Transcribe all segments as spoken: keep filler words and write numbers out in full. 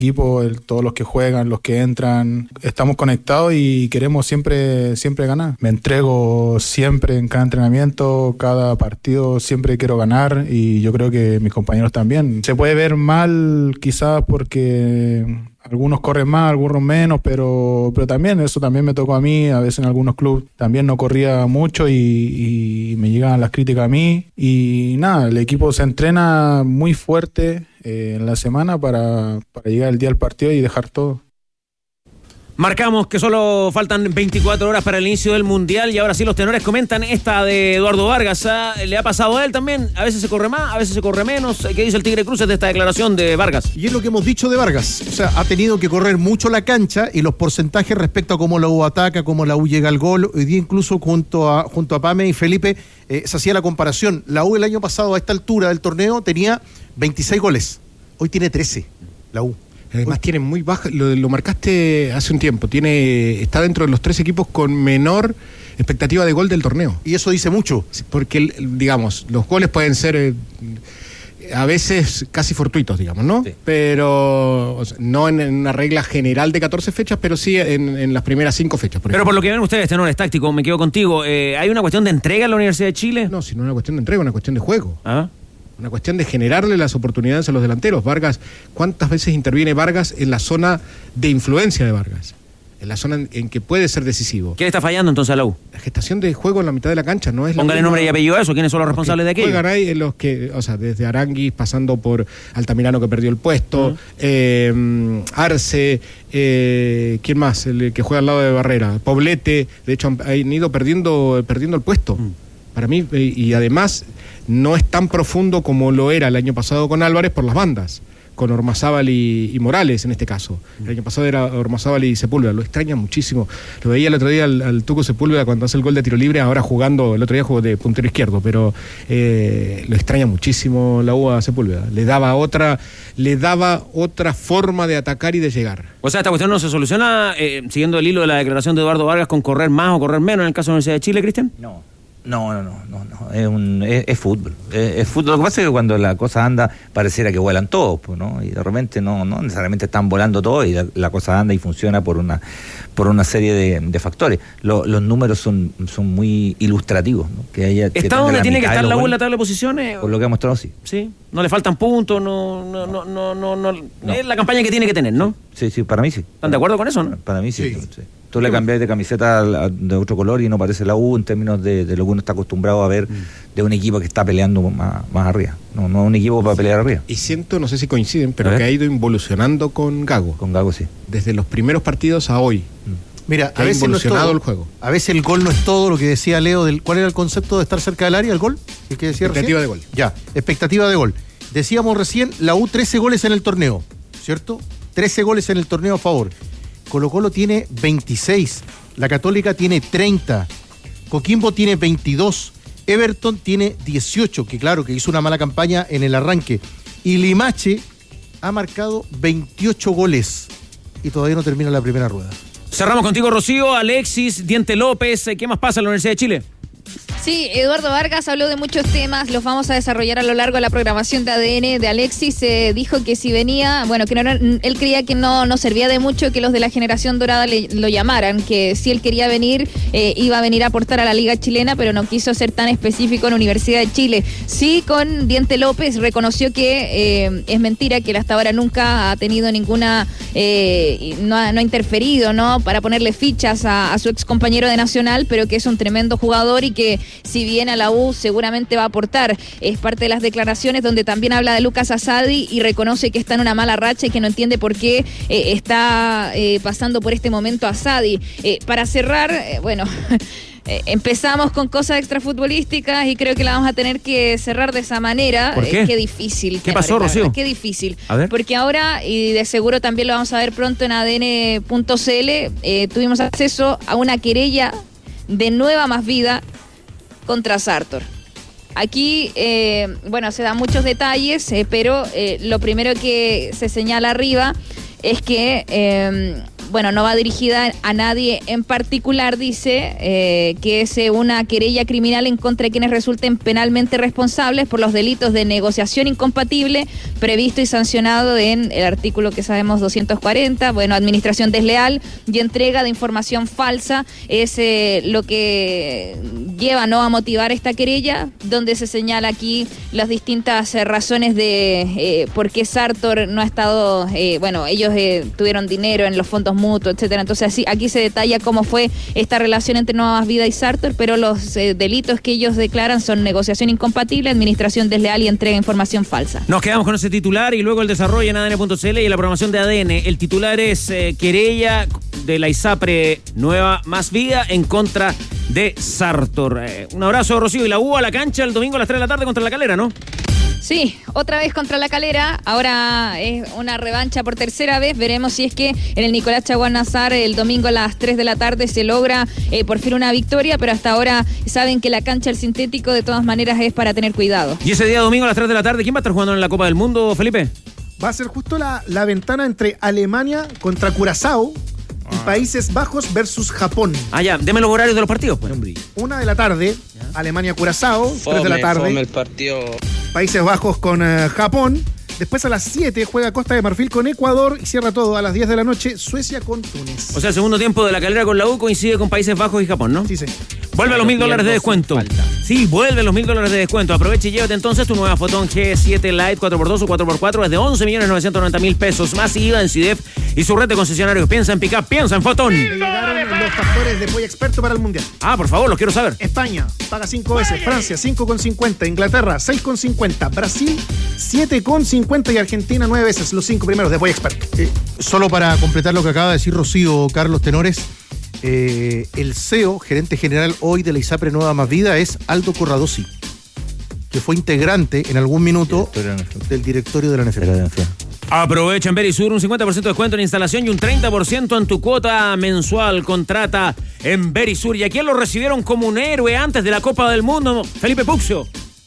equipo, el, todos los que juegan, los que entran, estamos conectados y queremos siempre, siempre ganar. Me entrego siempre en cada entrenamiento, cada partido, siempre quiero ganar y yo creo que mis compañeros también. Se puede ver mal quizás porque algunos corren más, algunos menos, pero, pero también eso también me tocó a mí. A veces en algunos clubes también no corría mucho y, y me llegaban las críticas a mí. Y nada, el equipo se entrena muy fuerte eh, en la semana para, para llegar el día del partido y dejar todo. Marcamos que solo faltan veinticuatro horas para el inicio del Mundial y ahora sí los tenores comentan esta de Eduardo Vargas. ¿Ah? ¿Le ha pasado a él también? A veces se corre más, a veces se corre menos. ¿Qué dice el Tigre Cruces de esta declaración de Vargas? Y es lo que hemos dicho de Vargas. O sea, ha tenido que correr mucho la cancha y los porcentajes respecto a cómo la U ataca, cómo la U llega al gol. Hoy día incluso junto a, junto a Pame y Felipe eh, se hacía la comparación. La U el año pasado a esta altura del torneo tenía veintiséis goles. Hoy tiene trece, la U. Además Uy. tiene muy baja, lo, lo marcaste hace un tiempo, tiene está dentro de los tres equipos con menor expectativa de gol del torneo. Y eso dice mucho. Porque, digamos, los goles pueden ser eh, a veces casi fortuitos, digamos, ¿no? Sí. Pero, o sea, no en, en una regla general de catorce fechas, pero sí en, en las primeras cinco fechas. Por pero por lo que ven ustedes, este no es táctico, me quedo contigo. Eh, ¿Hay una cuestión de entrega en la Universidad de Chile? No, si no es una cuestión de entrega, es una cuestión de juego. ¿Ah? Una cuestión de generarle las oportunidades a los delanteros. Vargas, ¿cuántas veces interviene Vargas en la zona de influencia de Vargas? En la zona en, en que puede ser decisivo. ¿Qué le está fallando entonces a la U? La gestación de juego en la mitad de la cancha no es la. Póngale nombre y apellido a eso. ¿Quiénes son los responsables de aquello? Juegan ahí en los que, o sea, desde Aranguis, pasando por Altamirano que perdió el puesto, uh-huh. eh, Arce, eh, ¿quién más? El que juega al lado de Barrera, Poblete, de hecho han, han ido perdiendo, perdiendo el puesto. Uh-huh. Para mí, y además no es tan profundo como lo era el año pasado con Álvarez por las bandas, con Ormazábal y, y Morales en este caso. El año pasado era Ormazábal y Sepúlveda, lo extraña muchísimo. Lo veía el otro día al, al Tuco Sepúlveda cuando hace el gol de tiro libre, ahora jugando, el otro día jugó de puntero izquierdo, pero eh, lo extraña muchísimo la U a Sepúlveda. Le daba otra, le daba otra forma de atacar y de llegar. O sea, esta cuestión no se soluciona eh, siguiendo el hilo de la declaración de Eduardo Vargas con correr más o correr menos en el caso de la Universidad de Chile, Cristian. No. No, no, no, no, no. Es, un, es, es fútbol. Es, es fútbol. Lo que pasa es que cuando la cosa anda, pareciera que vuelan todos, pues, ¿no? Y de repente no, no necesariamente están volando todos y la, la cosa anda y funciona por una, por una serie de, de factores. Lo, los números son, son muy ilustrativos, ¿no? Que haya, que ¿está donde tiene que estar la U en la tabla de posiciones? Por lo que ha mostrado, sí. Sí. No le faltan puntos, no, no, no, no, no, no. no. Es la campaña que tiene que tener, ¿no? Sí, sí, para mí sí. ¿Están de acuerdo con eso, no? Para mí sí. Sí. sí. Tú le cambias de camiseta de otro color y no parece la U en términos de, de lo que uno está acostumbrado a ver mm. de un equipo que está peleando más, más arriba. No, no un equipo para pelear arriba. Y siento, no sé si coinciden, pero que ha ido involucionando con Gago. Con Gago, sí. Desde los primeros partidos a hoy. Mm. Mira, a ha veces involucionado no es todo. El juego. A veces el gol no es todo, lo que decía Leo. Del, ¿cuál era el concepto de estar cerca del área, el gol? ¿El que decía expectativa recién? de gol. Ya, expectativa de gol. Decíamos recién, la U trece goles en el torneo, ¿cierto? trece goles en el torneo a favor. Colo-Colo tiene veintiséis. La Católica tiene treinta, Coquimbo tiene veintidós, Everton tiene dieciocho, que claro, que hizo una mala campaña en el arranque, y Limache ha marcado veintiocho goles y todavía no termina la primera rueda. Cerramos contigo, Rocío, Alexis, Diente López, ¿qué más pasa en la Universidad de Chile? Sí, Eduardo Vargas habló de muchos temas, los vamos a desarrollar a lo largo de la programación de A D N de Alexis. Eh, dijo que si venía, bueno, que no era, él creía que no, no servía de mucho que los de la generación dorada le, lo llamaran, que si él quería venir, eh, iba a venir a aportar a la liga chilena, pero no quiso ser tan específico en Universidad de Chile. Sí, con Diente López reconoció que eh, es mentira, que él hasta ahora nunca ha tenido ninguna, eh, no, ha, no ha interferido, ¿no? Para ponerle fichas a, a su ex compañero de Nacional, pero que es un tremendo jugador y que si viene a la U seguramente va a aportar. Es parte de las declaraciones donde también habla de Lucas Asadi y reconoce que está en una mala racha y que no entiende por qué eh, está eh, pasando por este momento Asadi. Eh, para cerrar, eh, bueno... Eh, empezamos con cosas extrafutbolísticas y creo que la vamos a tener que cerrar de esa manera. ¿Por qué? Eh, qué difícil. ¿Qué pasó, Rocío? Qué difícil. A ver. Porque ahora, y de seguro también lo vamos a ver pronto en A D N punto C L, eh, tuvimos acceso a una querella de Nueva Más Vida contra Sartor. Aquí, eh, bueno, se dan muchos detalles, eh, pero eh, lo primero que se señala arriba es que, eh, bueno, no va dirigida a nadie en particular, dice, eh, que es eh, una querella criminal en contra de quienes resulten penalmente responsables por los delitos de negociación incompatible previsto y sancionado en el artículo que sabemos doscientos cuarenta, bueno, administración desleal y entrega de información falsa, es eh, lo que lleva, ¿no?, a motivar esta querella, donde se señala aquí las distintas eh, razones de eh, por qué Sartor no ha estado, eh, bueno, ellos eh, tuvieron dinero en los fondos mutuos, etcétera. Entonces así, aquí se detalla cómo fue esta relación entre Nueva Más Vida y Sartor, pero los eh, delitos que ellos declaran son negociación incompatible, administración desleal y entrega de información falsa. Nos quedamos con ese titular y luego el desarrollo en A D N punto C L y la programación de A D N. El titular es eh, querella de la ISAPRE Nueva Más Vida en contra de Sartor. Eh, un abrazo, Rocío. Y la U a la cancha el domingo a las tres de la tarde contra La Calera, ¿no? Sí, otra vez contra La Calera, ahora es una revancha por tercera vez, veremos si es que en el Nicolás Chaguán Nazar el domingo a las tres de la tarde se logra eh, por fin una victoria, pero hasta ahora saben que la cancha, el sintético, de todas maneras es para tener cuidado. Y ese día domingo a las tres de la tarde, ¿quién va a estar jugando en la Copa del Mundo, Felipe? Va a ser justo la, la ventana entre Alemania contra Curazao y Países Bajos versus Japón. Ah, ya, deme los horarios de los partidos, pues. Una de la tarde, Alemania-Curazao, tres de la tarde. Fome el partido. Países Bajos con uh, Japón. Después a las siete juega Costa de Marfil con Ecuador y cierra todo a las diez de la noche Suecia con Túnez. O sea, el segundo tiempo de La Calera con la U coincide con Países Bajos y Japón, ¿no? Sí, sí. Vuelve a los mil dólares de descuento. Sí, vuelve a los mil dólares de descuento. Aprovecha y llévate entonces tu nueva Fotón G siete Lite cuatro por dos o cuatro por cuatro desde once millones novecientos noventa mil pesos. Más I V A en C I D E F y su red de concesionarios. Piensa en pick-up, piensa en Fotón. Llegaron los factores de Polla Experto para el Mundial. Ah, por favor, los quiero saber. España paga cinco veces, Francia cinco con cincuenta, Inglaterra seis con cincuenta, Brasil siete con cincuenta y Argentina nueve veces. Los cinco primeros de Polla Experto. Eh, solo para completar lo que acaba de decir Rocío, Carlos Tenores, eh, el C E O, gerente general hoy de la ISAPRE Nueva Más Vida, es Aldo Corradosi, que fue integrante en algún minuto del directorio de la N F P. Aprovecha en Verisur un cincuenta por ciento de descuento en instalación y un treinta por ciento en tu cuota mensual. Contrata en Verisur. ¿Y a quién lo recibieron como un héroe antes de la Copa del Mundo? Felipe Puxio.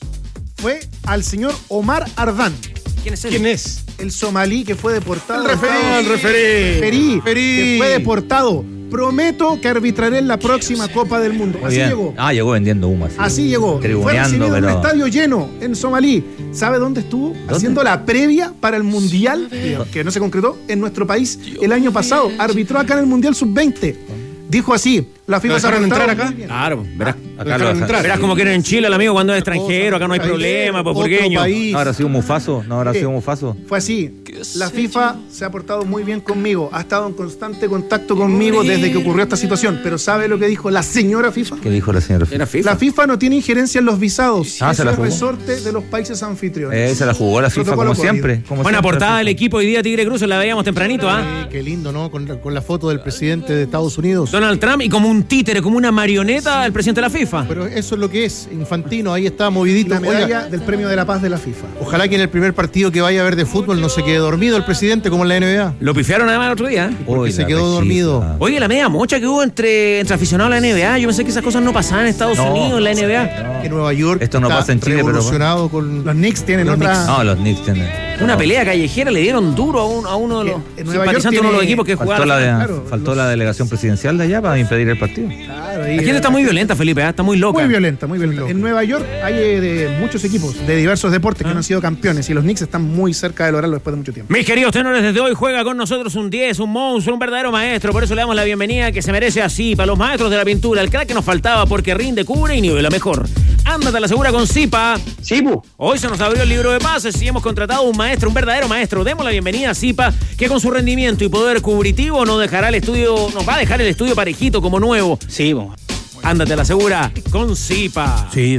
Fue al señor Omar Ardán. ¿Quién es él? ¿Quién es? El somalí que fue deportado. El referí, el referí. Referí, Referí. que fue deportado. Prometo que arbitraré en la próxima Copa del Mundo. Muy Así bien. llegó. Ah, llegó vendiendo humo. Así, Así llegó. Fue Tribuneando, recibido en un pero... estadio lleno en Somalí. ¿Sabe dónde estuvo? Haciendo la previa para el Mundial, que no se concretó, en nuestro país el año pasado. Arbitró acá en el Mundial sub veinte. Dijo así, la FIFA se ha dejaron entrar portado acá? muy bien. Claro, verás. Acá lo dejan. Verás como quieren en Chile el amigo cuando es extranjero, acá no hay Otro problema, pues otro burgueño. país. ¿No habrá sido Mufaso? ¿No habrá Sí. sido Mufaso? Fue así. La FIFA se ha portado muy bien conmigo, ha estado en constante contacto conmigo desde que ocurrió esta situación. Pero ¿sabe lo que dijo la señora FIFA? ¿Qué dijo la señora? Era FIFA. La FIFA no tiene injerencia en los visados. Ah, Eso se la es jugó. resorte de los países anfitriones. Eh, se la jugó la FIFA Protocolo como COVID. siempre. Como Buena siempre, portada la del FIFA. equipo hoy día Tigre Cruz, la veíamos tempranito, ¿ah? Eh, qué lindo, ¿no? Con la, con la foto del presidente de Estados Unidos. Donald Trump y como un títere, como una marioneta, el presidente de la FIFA. Pero eso es lo que es, Infantino, ahí está movidito. La medalla Oiga, del Premio de la Paz de la FIFA. ojalá que en el primer partido que vaya a ver de fútbol no se quede dormido el presidente como en la N B A. Lo pifiaron además el otro día. ¿eh? Porque Uy, se la quedó rechiza. dormido. Oye, la media mocha que hubo entre, entre aficionados a la N B A. Yo pensé que esas cosas no pasaban en Estados No, Unidos, en la N B A. Que Nueva York Esto no está pasa en Chile, pero- revolucionado con Los Knicks tienen Los otra. Knicks. No, los Knicks tienen. Una pelea callejera, le dieron duro a, un- a uno de los En Nueva York simpatizantes de uno de los tiene- equipos que Faltó, jugaba. la, de- Claro, faltó los- la delegación presidencial de allá para impedir el partido. Claro, ahí La gente está muy violenta, Felipe, ¿eh? Está muy loca. Muy violenta, muy violenta. En Nueva York hay eh, de muchos equipos de diversos deportes que no han sido campeones y los Knicks están muy cerca de lograrlo después de mucho tiempo. Mis queridos tenores, desde hoy juega con nosotros un diez, un monstruo, un verdadero maestro. Por eso le damos la bienvenida que se merece así para los maestros de la pintura. El crack que nos faltaba porque rinde, cubre y nivela mejor. Ándate a la segura con Zipa. Sí, bu. Hoy se nos abrió el libro de pases y hemos contratado un maestro, un verdadero maestro. Demos la bienvenida a Zipa, que con su rendimiento y poder cubritivo nos dejará el estudio, nos va a dejar el estudio parejito como nuevo. Sí, bu. Ándate a la segura con Zipa. Sí.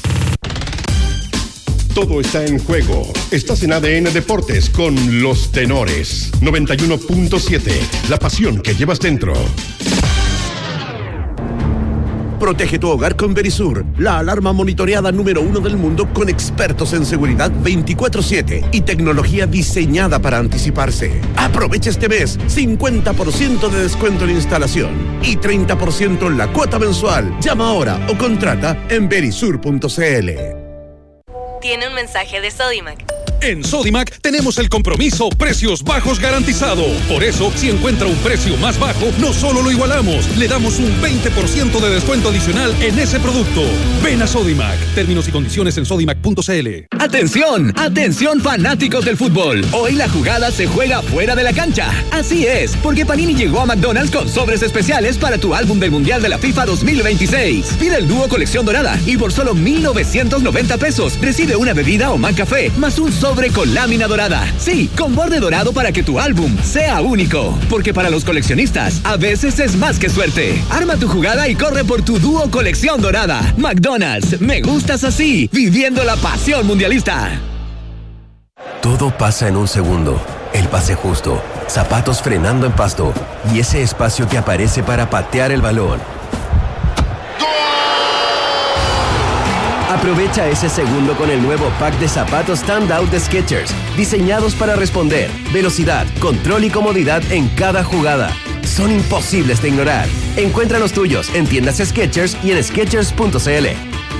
Todo está en juego. Estás en A D N Deportes con los tenores. noventa y uno punto siete. La pasión que llevas dentro. Protege tu hogar con Verisur, la alarma monitoreada número uno del mundo con expertos en seguridad veinticuatro siete y tecnología diseñada para anticiparse. Aprovecha este mes cincuenta por ciento de descuento en instalación y treinta por ciento en la cuota mensual. Llama ahora o contrata en verisur punto c l. Tiene un mensaje de Sodimac. En Sodimac tenemos el compromiso precios bajos garantizado. Por eso, si encuentra un precio más bajo, no solo lo igualamos, le damos un veinte por ciento de descuento adicional en ese producto. Ven a Sodimac. Términos y condiciones en sodimac punto c l. Atención, atención fanáticos del fútbol. Hoy la jugada se juega fuera de la cancha. Así es, porque Panini llegó a McDonald's con sobres especiales para tu álbum del Mundial de la FIFA dos mil veintiséis. Pide el dúo colección dorada y por solo mil novecientos noventa pesos recibe una bebida o McCafé más un sobre con lámina dorada. Sí, con borde dorado para que tu álbum sea único. Porque para los coleccionistas, a veces es más que suerte. Arma tu jugada y corre por tu dúo colección dorada. McDonald's, me gustas así, viviendo la pasión mundialista. Todo pasa en un segundo. El pase justo, zapatos frenando en pasto y ese espacio que aparece para patear el balón. Aprovecha ese segundo con el nuevo pack de zapatos Standout de Skechers, diseñados para responder, velocidad, control y comodidad en cada jugada. Son imposibles de ignorar. Encuentra los tuyos en tiendas Skechers y en skechers punto c l.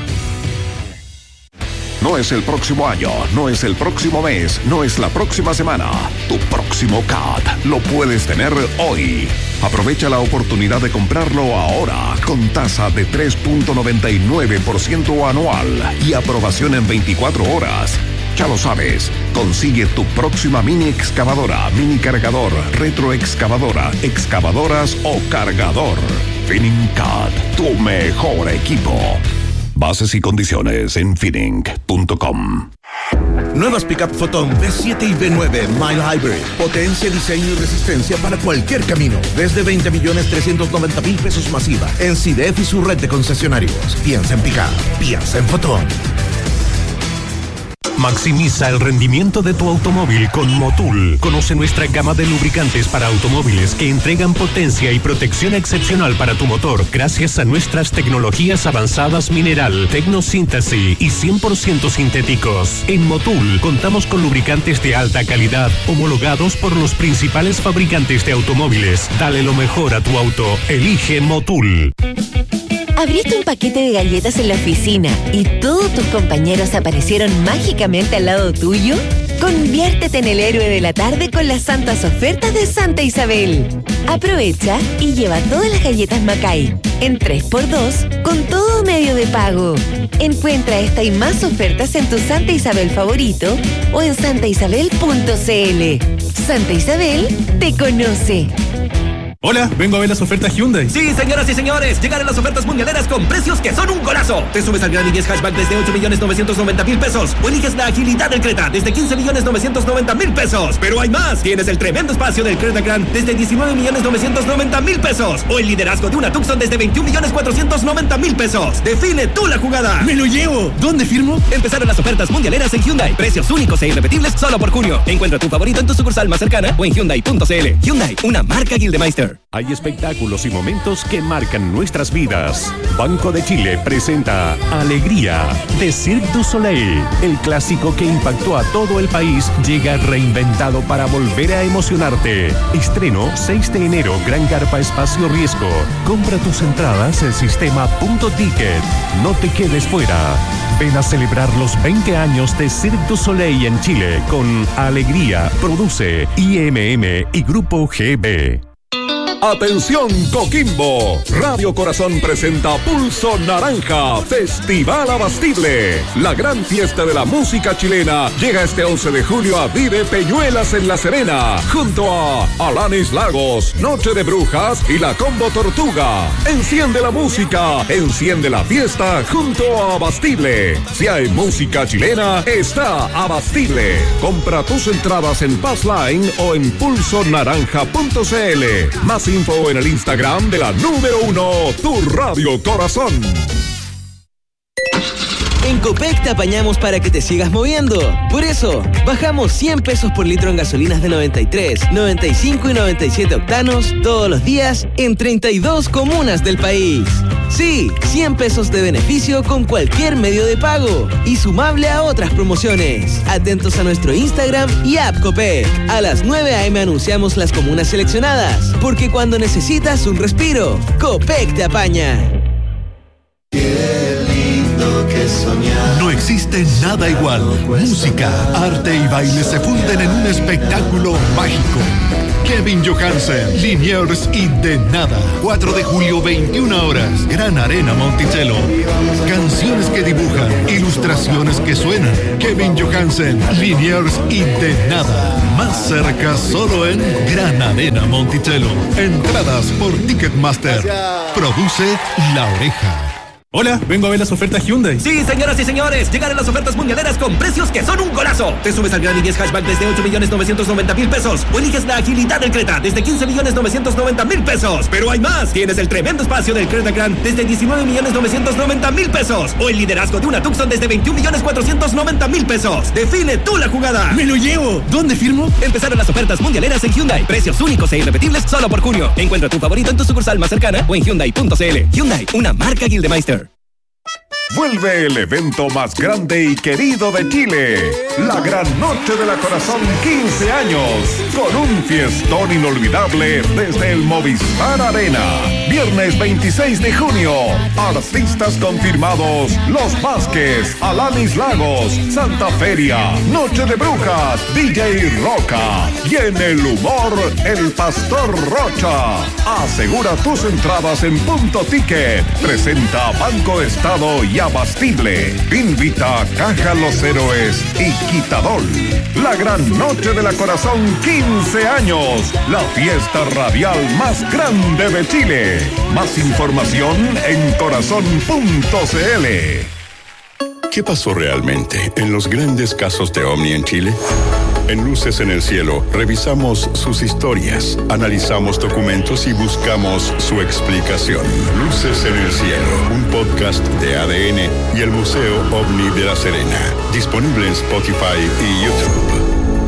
No es el próximo año, no es el próximo mes, no es la próxima semana. Tu próximo C A T lo puedes tener hoy. Aprovecha la oportunidad de comprarlo ahora con tasa de tres punto noventa y nueve por ciento anual y aprobación en veinticuatro horas. Ya lo sabes, consigue tu próxima mini excavadora, mini cargador, retroexcavadora, excavadoras o cargador. Finning C A T, tu mejor equipo. Bases y condiciones en finning punto com. Nuevas Pickup Photon V siete y V nueve Mile Hybrid. Potencia, diseño y resistencia para cualquier camino. Desde veinte millones trescientos noventa mil pesos masiva. En C I D E F y su red de concesionarios. Piensa en Pickup. Piensa en Photon. Maximiza el rendimiento de tu automóvil con Motul. Conoce nuestra gama de lubricantes para automóviles que entregan potencia y protección excepcional para tu motor gracias a nuestras tecnologías avanzadas mineral, tecnosíntesis y cien por ciento sintéticos. En Motul contamos con lubricantes de alta calidad homologados por los principales fabricantes de automóviles. Dale lo mejor a tu auto. Elige Motul. Abriste un paquete de galletas en la oficina y todos tus compañeros aparecieron mágicamente al lado tuyo. Conviértete en el héroe de la tarde con las santas ofertas de Santa Isabel. Aprovecha y lleva todas las galletas Macay en tres por dos con todo medio de pago. Encuentra esta y más ofertas en tu Santa Isabel favorito o en santa isabel punto c l. Santa Isabel te conoce. Hola, vengo a ver las ofertas Hyundai. Sí, señoras y señores, llegaron las ofertas mundialeras con precios que son un golazo. Te subes al Gran i diez Hatchback desde ocho millones novecientos noventa mil pesos o eliges la agilidad del Creta desde quince millones novecientos noventa mil pesos. Pero hay más. Tienes el tremendo espacio del Creta Grand desde diecinueve millones novecientos noventa mil pesos o el liderazgo de una Tucson desde veintiún millones cuatrocientos noventa mil pesos. Define tú la jugada. ¡Me lo llevo! ¿Dónde firmo? Empezaron las ofertas mundialeras en Hyundai. Precios únicos e irrepetibles solo por junio. Encuentra tu favorito en tu sucursal más cercana o en hyundai punto c l. Hyundai, una marca Gildemeister. Hay espectáculos y momentos que marcan nuestras vidas. Banco de Chile presenta Alegría de Cirque du Soleil. El clásico que impactó a todo el país llega reinventado para volver a emocionarte. Estreno seis de enero, Gran Carpa Espacio Riesgo. Compra tus entradas en sistema punto ticket. No te quedes fuera. Ven a celebrar los veinte años de Cirque du Soleil en Chile con Alegría. Produce I M M y Grupo G B. Atención Coquimbo, Radio Corazón presenta Pulso Naranja, Festival Abastible. La gran fiesta de la música chilena llega este once de julio a Vive Peñuelas en La Serena, junto a Alanis Lagos, Noche de Brujas y la Combo Tortuga. Enciende la música, enciende la fiesta junto a Abastible. Si hay música chilena, está Abastible. Compra tus entradas en Passline o en pulso naranja punto c l. Más info en el Instagram de la número uno, tu Radio Corazón. En Copec te apañamos para que te sigas moviendo. Por eso, bajamos cien pesos por litro en gasolinas de noventa y tres, noventa y cinco y noventa y siete octanos todos los días en treinta y dos comunas del país. Sí, cien pesos de beneficio con cualquier medio de pago y sumable a otras promociones. Atentos a nuestro Instagram y app Copec. A las nueve a eme anunciamos las comunas seleccionadas, porque cuando necesitas un respiro, Copec te apaña. Qué lindo que No existe nada igual. Música, arte y baile se funden en un espectáculo mágico. Kevin Johansen, Liniers y De Nada. cuatro de julio, veintiuna horas. Gran Arena Monticello. Canciones que dibujan, ilustraciones que suenan. Kevin Johansen, Liniers y De Nada. Más cerca solo en Gran Arena Monticello. Entradas por Ticketmaster. Produce La Oreja. Hola, vengo a ver las ofertas Hyundai. Sí, señoras y señores, llegaron las ofertas mundialeras con precios que son un golazo. Te subes al Gran i diez Hatchback desde ocho millones novecientos noventa mil pesos o eliges la agilidad del Creta desde quince millones novecientos noventa mil pesos. Pero hay más, tienes el tremendo espacio del Creta Grand desde diecinueve millones novecientos noventa mil pesos o el liderazgo de una Tucson desde veintiún millones cuatrocientos noventa mil pesos. Define tú la jugada. ¡Me lo llevo! ¿Dónde firmo? Empezaron las ofertas mundialeras en Hyundai. Precios únicos e irrepetibles solo por junio. Encuentra tu favorito en tu sucursal más cercana o en Hyundai punto c l. Hyundai, una marca Gildemeister. Vuelve el evento más grande y querido de Chile, la Gran Noche de la Corazón quince años, con un fiestón inolvidable desde el Movistar Arena. Viernes veintiséis de junio, artistas confirmados: Los Vázquez, Alanis Lagos, Santa Feria, Noche de Brujas, D J Roca y en el humor, el Pastor Rocha. Asegura tus entradas en Punto Ticket. Presenta Banco Estado y Abastible. Invita Caja Los Héroes y Quitadol. La Gran Noche de la Corazón quince años. La fiesta radial más grande de Chile. Más información en corazón punto c l. ¿Qué pasó realmente en los grandes casos de OVNI en Chile? En Luces en el Cielo revisamos sus historias, analizamos documentos y buscamos su explicación. Luces en el Cielo, un podcast de A D N y el Museo OVNI de La Serena. Disponible en Spotify y YouTube.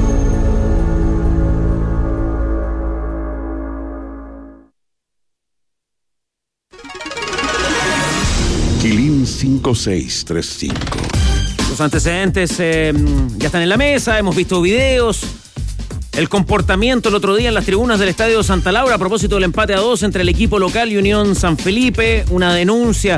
Quilín cinco seis tres cinco. Los antecedentes eh, ya están en la mesa, hemos visto videos. El comportamiento el otro día en las tribunas del Estadio Santa Laura a propósito del empate a dos entre el equipo local y Unión San Felipe, una denuncia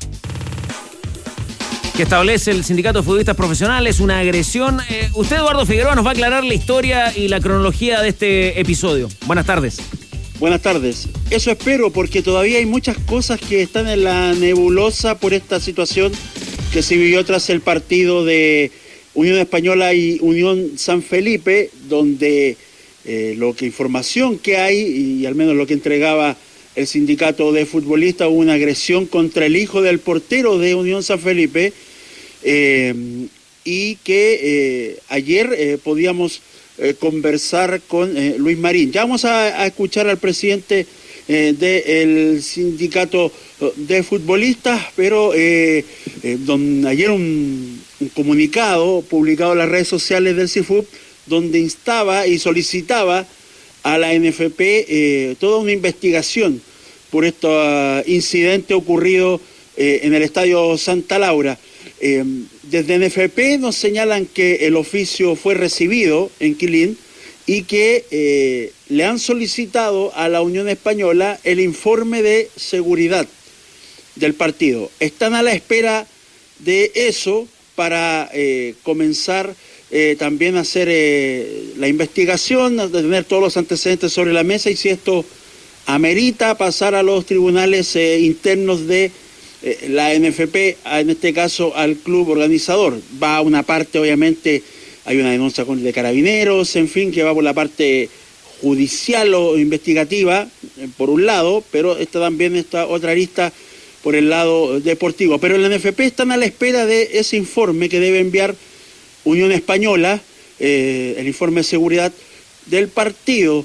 que establece el Sindicato de Futbolistas Profesionales, una agresión. Eh, usted, Eduardo Figueroa, nos va a aclarar la historia y la cronología de este episodio. Buenas tardes. Buenas tardes. Eso espero, porque todavía hay muchas cosas que están en la nebulosa por esta situación que se vivió tras el partido de Unión Española y Unión San Felipe, donde eh, lo que información que hay, y al menos lo que entregaba el sindicato de futbolistas, hubo una agresión contra el hijo del portero de Unión San Felipe, eh, y que eh, ayer eh, podíamos eh, conversar con eh, Luis Marín. Ya vamos a, a escuchar al presidente eh, del sindicato de futbolistas, pero eh, eh, don, ayer un, un comunicado publicado en las redes sociales del C I F U P donde instaba y solicitaba a la N F P eh, toda una investigación por este uh, incidente ocurrido eh, en el Estadio Santa Laura. Eh, desde N F P nos señalan que el oficio fue recibido en Quilín y que eh, le han solicitado a la Unión Española el informe de seguridad del partido. Están a la espera de eso para eh, comenzar eh, también a hacer eh, la investigación, a tener todos los antecedentes sobre la mesa y si esto amerita pasar a los tribunales eh, internos de eh, la N F P, en este caso al club organizador. Va a una parte, obviamente, hay una denuncia con de carabineros, en fin, que va por la parte judicial o investigativa, eh, por un lado, pero está también esta otra arista por el lado deportivo. Pero en la N F P están a la espera de ese informe que debe enviar Unión Española, eh, el informe de seguridad del partido,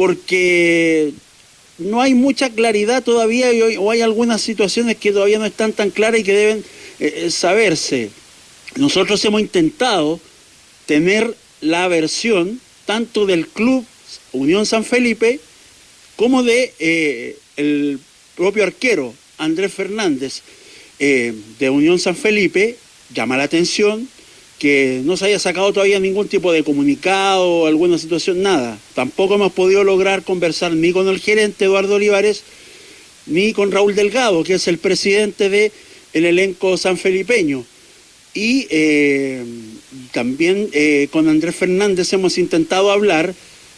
porque no hay mucha claridad todavía o hay algunas situaciones que todavía no están tan claras y que deben eh, saberse. Nosotros hemos intentado tener la versión tanto del club Unión San Felipe como de eh, el propio arquero Andrés Fernández eh, de Unión San Felipe. Llama la atención que no se haya sacado todavía ningún tipo de comunicado o alguna situación, nada. Tampoco hemos podido lograr conversar ni con el gerente Eduardo Olivares ni con Raúl Delgado, que es el presidente del elenco sanfelipeño. y eh, también eh, con Andrés Fernández hemos intentado hablar.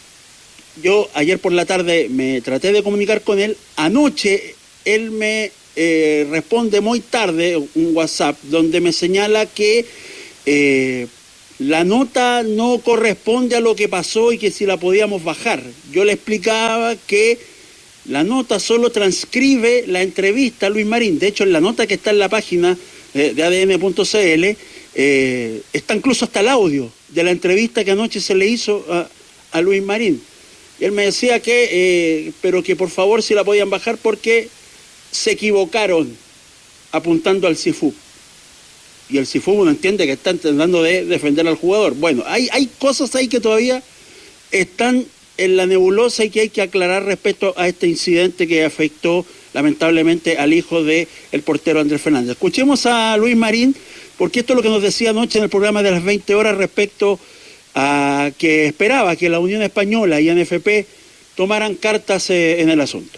Yo ayer por la tarde me traté de comunicar con él. Anoche él me eh, responde muy tarde un WhatsApp donde me señala que eh, la nota no corresponde a lo que pasó y que si la podíamos bajar. Yo le explicaba que la nota solo transcribe la entrevista a Luis Marín. De hecho, en la nota que está en la página de, de A D N punto C L eh, está incluso hasta el audio de la entrevista que anoche se le hizo a, a Luis Marín. Y él me decía que, eh, pero que por favor si la podían bajar porque se equivocaron apuntando al C I F U. Y el C I F U uno entiende que está intentando de defender al jugador. Bueno, hay, hay cosas ahí que todavía están en la nebulosa y que hay que aclarar respecto a este incidente que afectó lamentablemente al hijo del portero Andrés Fernández. Escuchemos a Luis Marín, porque esto es lo que nos decía anoche en el programa de las veinte horas respecto a que esperaba que la Unión Española y N F P tomaran cartas eh, en el asunto.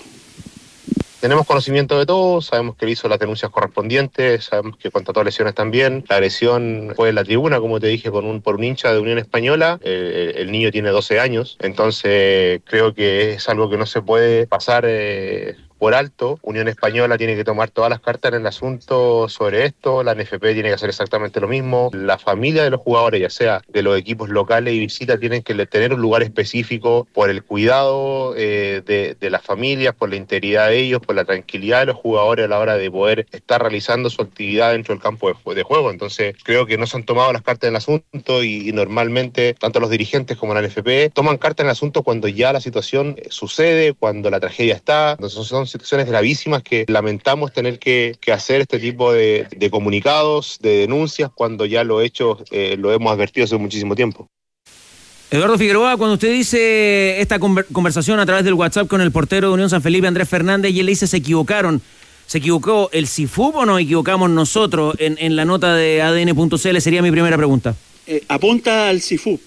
Tenemos conocimiento de todo, sabemos que él hizo las denuncias correspondientes, sabemos que constató lesiones también. La agresión fue en la tribuna, como te dije, con un, por un hincha de Unión Española. Eh, el niño tiene doce años, entonces creo que es algo que no se puede pasar eh, por alto. Unión Española tiene que tomar todas las cartas en el asunto sobre esto, la N F P tiene que hacer exactamente lo mismo. La familia de los jugadores, ya sea de los equipos locales y visita, tienen que tener un lugar específico por el cuidado eh, de, de las familias, por la integridad de ellos, por la tranquilidad de los jugadores a la hora de poder estar realizando su actividad dentro del campo de, de juego. Entonces creo que no se han tomado las cartas en el asunto y, y normalmente tanto los dirigentes como la N F P toman cartas en el asunto cuando ya la situación sucede, cuando la tragedia está. Entonces son situaciones gravísimas que lamentamos tener que, que hacer este tipo de, de comunicados, de denuncias, cuando ya lo hecho eh, lo hemos advertido hace muchísimo tiempo. Eduardo Figueroa, cuando usted dice esta conversación a través del WhatsApp con el portero de Unión San Felipe, Andrés Fernández, y él le dice se equivocaron, ¿se equivocó el C I F U o nos equivocamos nosotros en, en la nota de A D N punto C L? Sería mi primera pregunta. Eh, apunta al C I F U,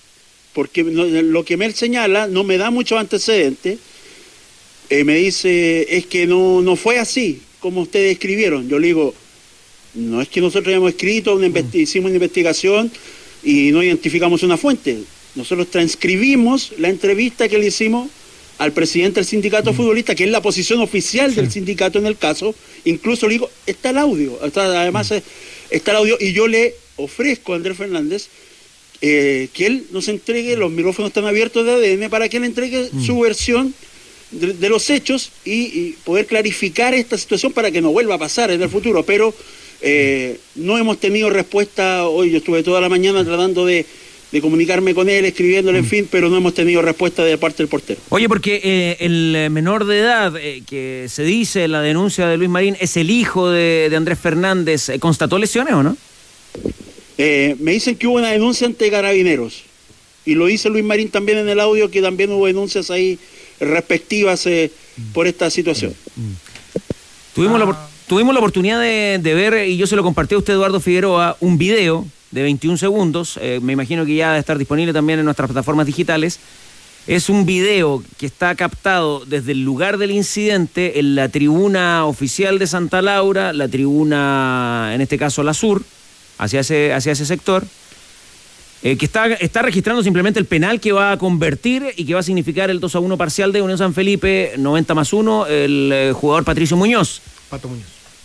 porque no, lo que me señala no me da mucho antecedente. Eh, me dice, es que no, no fue así como ustedes escribieron. Yo le digo, no es que nosotros hayamos escrito, una investi- hicimos una investigación y no identificamos una fuente. Nosotros transcribimos la entrevista que le hicimos al presidente del sindicato mm. futbolista, que es la posición oficial sí. del sindicato en el caso. Incluso le digo, está el audio, está, además mm. está el audio, y yo le ofrezco a Andrés Fernández eh, que él nos entregue, los micrófonos están abiertos de A D N, para que él entregue mm. su versión de, de los hechos y, y poder clarificar esta situación para que no vuelva a pasar en el futuro. Pero eh, no hemos tenido respuesta. Hoy yo estuve toda la mañana tratando de, de comunicarme con él, escribiéndole, en fin, pero no hemos tenido respuesta de parte del portero. Oye, porque eh, el menor de edad eh, que se dice en la denuncia de Luis Marín es el hijo de, de Andrés Fernández. ¿Constató lesiones o no? Eh, me dicen que hubo una denuncia ante Carabineros, y lo dice Luis Marín también en el audio, que también hubo denuncias ahí respectivas eh, por esta situación. Tuvimos, ah. la, tuvimos la oportunidad de, de ver, y yo se lo compartí a usted, Eduardo Figueroa, un video de veintiún segundos, eh, me imagino que ya debe estar disponible también en nuestras plataformas digitales. Es un video que está captado desde el lugar del incidente en la tribuna oficial de Santa Laura, la tribuna, en este caso la sur, hacia ese, hacia ese sector, eh, que está, está registrando simplemente el penal que va a convertir y que va a significar el dos a uno parcial de Unión San Felipe, noventa más uno, el eh, jugador Patricio Muñoz. Pato Muñoz.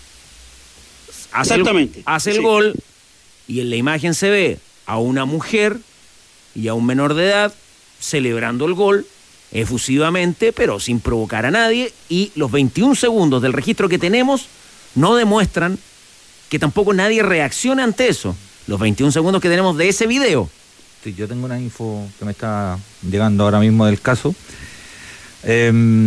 Hace Exactamente. El, hace sí. el gol, y en la imagen se ve a una mujer y a un menor de edad celebrando el gol efusivamente, pero sin provocar a nadie, y los veintiún segundos del registro que tenemos no demuestran que tampoco nadie reacciona ante eso. Los veintiún segundos que tenemos de ese video. Sí, yo tengo una info que me está llegando ahora mismo del caso. Eh,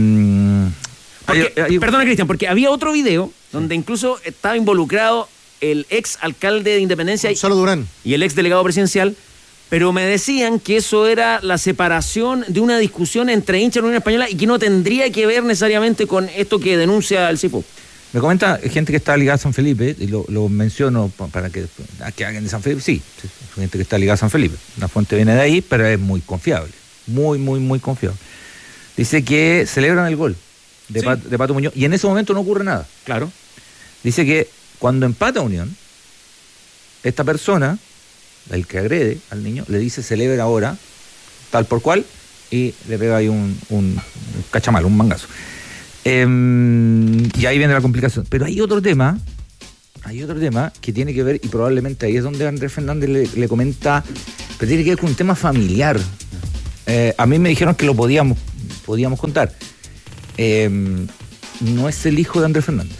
porque, hay, hay... Perdona, Cristian, porque había otro video donde incluso estaba involucrado el ex alcalde de Independencia Gonzalo Durán y el ex delegado presidencial, pero me decían que eso era la separación de una discusión entre hinchas de la Unión Española y que no tendría que ver necesariamente con esto que denuncia el C I F U. Me comenta gente que está ligada a San Felipe, y lo, lo menciono para que, que hagan de San Felipe, sí, gente que está ligada a San Felipe. La fuente viene de ahí, pero es muy confiable, muy, muy, muy confiable. Dice que celebran el gol de, sí. Pat, de Pato Muñoz, y en ese momento no ocurre nada. Claro. Dice que cuando empata Unión, esta persona, el que agrede al niño, le dice celebre ahora, tal por cual, y le pega ahí un, un, un cachamal, un mangazo. Eh, y ahí viene la complicación. Pero hay otro tema, hay otro tema que tiene que ver, y probablemente ahí es donde Andrés Fernández le, le comenta, pero tiene que ver con un tema familiar. Eh, a mí me dijeron que lo podíamos, podíamos contar. Eh, no es el hijo de Andrés Fernández.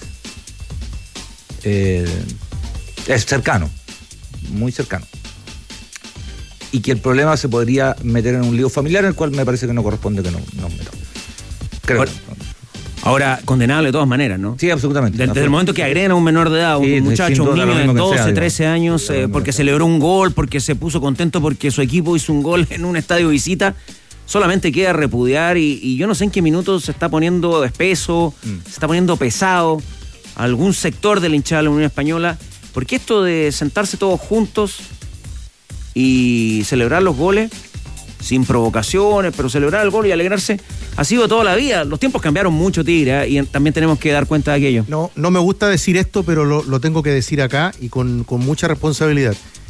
Eh, es cercano, muy cercano. Y que el problema se podría meter en un lío familiar, en el cual me parece que no corresponde que no nos metamos. Creo. Ahora, ahora, condenable de todas maneras, ¿no? Sí, absolutamente. Desde, desde el momento que agreden a un menor de edad, sí, un muchacho, un niño de doce, sea, trece años, eh, porque celebró un gol, porque se puso contento porque su equipo hizo un gol en un estadio de visita, solamente queda repudiar y, y yo no sé en qué minutos se está poniendo espeso, mm. se está poniendo pesado algún sector de la hinchada de la Unión Española, porque esto de sentarse todos juntos y celebrar los goles sin provocaciones, pero celebrar el gol y alegrarse ha sido toda la vida. Los tiempos cambiaron mucho, Tigre, ¿eh? Y también tenemos que dar cuenta de aquello. No, no me gusta decir esto, pero lo, lo tengo que decir acá y con, con mucha responsabilidad.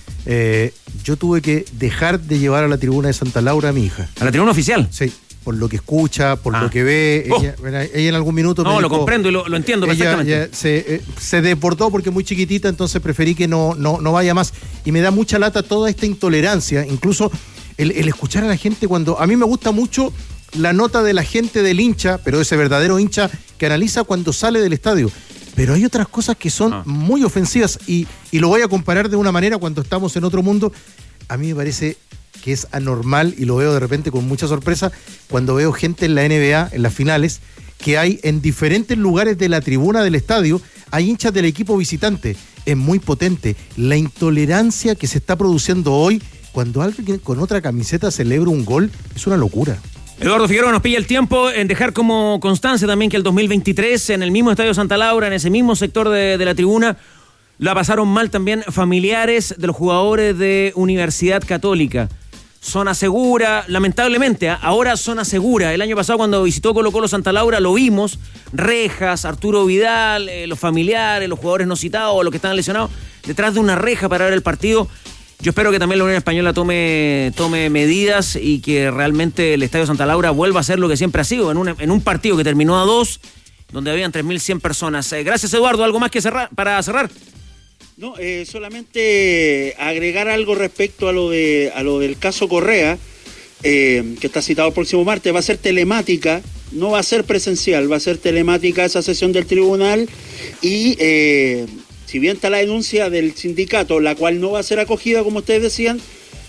Eh, yo tuve que dejar de llevar a la tribuna de Santa Laura a mi hija. ¿A la tribuna oficial? Sí, por lo que escucha, por ah. lo que ve. Oh. Ella, ella en algún minuto no, me lo dijo, comprendo y lo, lo entiendo ella, perfectamente. Ella se, eh, se deportó porque es muy chiquitita, entonces preferí que no, no, no vaya más. Y me da mucha lata toda esta intolerancia, incluso el, el escuchar a la gente cuando... A mí me gusta mucho la nota de la gente del hincha, pero ese verdadero hincha que analiza cuando sale del estadio. Pero hay otras cosas que son ah. muy ofensivas y, y lo voy a comparar de una manera cuando estamos en otro mundo. A mí me parece que es anormal y lo veo de repente con mucha sorpresa cuando veo gente en la N B A, en las finales, que hay en diferentes lugares de la tribuna del estadio, hay hinchas del equipo visitante. Es muy potente. La intolerancia que se está produciendo hoy cuando alguien con otra camiseta celebra un gol es una locura. Eduardo Figueroa nos pilla el tiempo en dejar como constancia también que el dos mil veintitrés en el mismo Estadio Santa Laura, en ese mismo sector de, de la tribuna, la pasaron mal también familiares de los jugadores de Universidad Católica. Zona segura, lamentablemente, ¿eh? Ahora zona segura. El año pasado cuando visitó Colo Colo Santa Laura lo vimos, rejas, Arturo Vidal, eh, los familiares, los jugadores no citados, los que estaban lesionados, detrás de una reja para ver el partido. Yo espero que también la Unión Española tome, tome medidas y que realmente el Estadio Santa Laura vuelva a ser lo que siempre ha sido, en un, en un partido que terminó a dos, donde habían tres mil cien personas. Eh, gracias, Eduardo. ¿Algo más que cerrar para cerrar? No, eh, solamente agregar algo respecto a lo de a lo del caso Correa, eh, que está citado el próximo martes. Va a ser telemática, no va a ser presencial, va a ser telemática esa sesión del tribunal y... Eh, si bien está la denuncia del sindicato, la cual no va a ser acogida, como ustedes decían,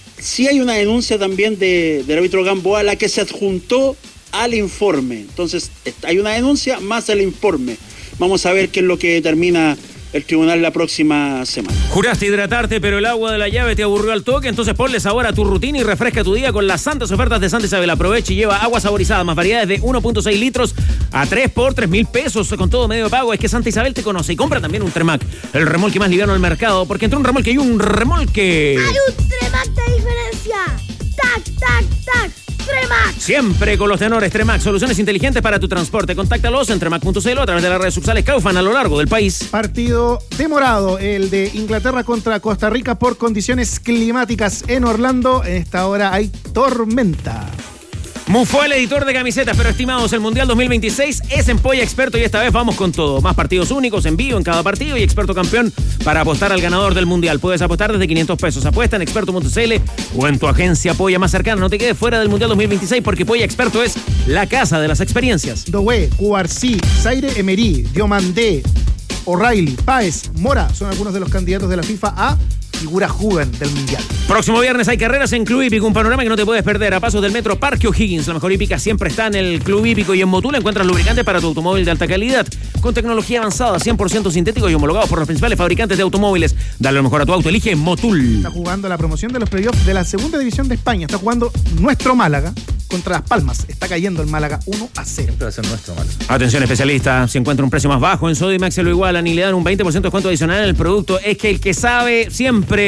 sí hay una denuncia también de, del árbitro Gamboa, la que se adjuntó al informe. Entonces, hay una denuncia más el informe. Vamos a ver qué es lo que determina el tribunal la próxima semana. Juraste hidratarte, pero el agua de la llave te aburrió al toque, entonces ponle sabor a tu rutina y refresca tu día con las santas ofertas de Santa Isabel. Aprovecha y lleva agua saborizada, más variedades de uno punto seis litros a tres por tres mil pesos con todo medio de pago. Es que Santa Isabel te conoce y compra también un Tremac, el remolque más liviano del mercado, porque entre un remolque y un remolque hay un Tremac de diferencia. Tac, tac, tac. Tremac. Siempre con los tenores Tremac, soluciones inteligentes para tu transporte. Contáctalos en tremac punto c l o a través de las redes sociales Kaufman a lo largo del país. Partido demorado, el de Inglaterra contra Costa Rica por condiciones climáticas en Orlando. En esta hora hay tormenta. Mufó el editor de camisetas, pero estimados, el Mundial dos mil veintiséis es en Polla Experto y esta vez vamos con todo. Más partidos únicos, en vivo en cada partido y experto campeón para apostar al ganador del Mundial. Puedes apostar desde quinientos pesos. Apuesta en experto punto c l o en tu agencia Polla más cercana. No te quedes fuera del Mundial dos mil veintiséis porque Polla Experto es la casa de las experiencias. Dowe, Cubarsí, Zaire Emery, Diomandé, O'Reilly, Páez, Mora son algunos de los candidatos de la FIFA a figura joven del Mundial. Próximo viernes hay carreras en Club Hípico, un panorama que no te puedes perder. A pasos del metro Parque O'Higgins, la mejor hípica siempre está en el Club Hípico y en Motul encuentras lubricantes para tu automóvil de alta calidad, con tecnología avanzada, cien por ciento sintéticos y homologados por los principales fabricantes de automóviles. Dale lo mejor a tu auto, elige Motul. Está jugando la promoción de los playoffs de la segunda división de España. Está jugando nuestro Málaga contra Las Palmas. Está cayendo el Málaga uno a cero. Siempre va a ser nuestro Málaga. Atención especialista, si encuentra un precio más bajo en Sodimac se lo igualan y le dan un veinte por ciento de descuento adicional en el producto. Es que el que sabe siempre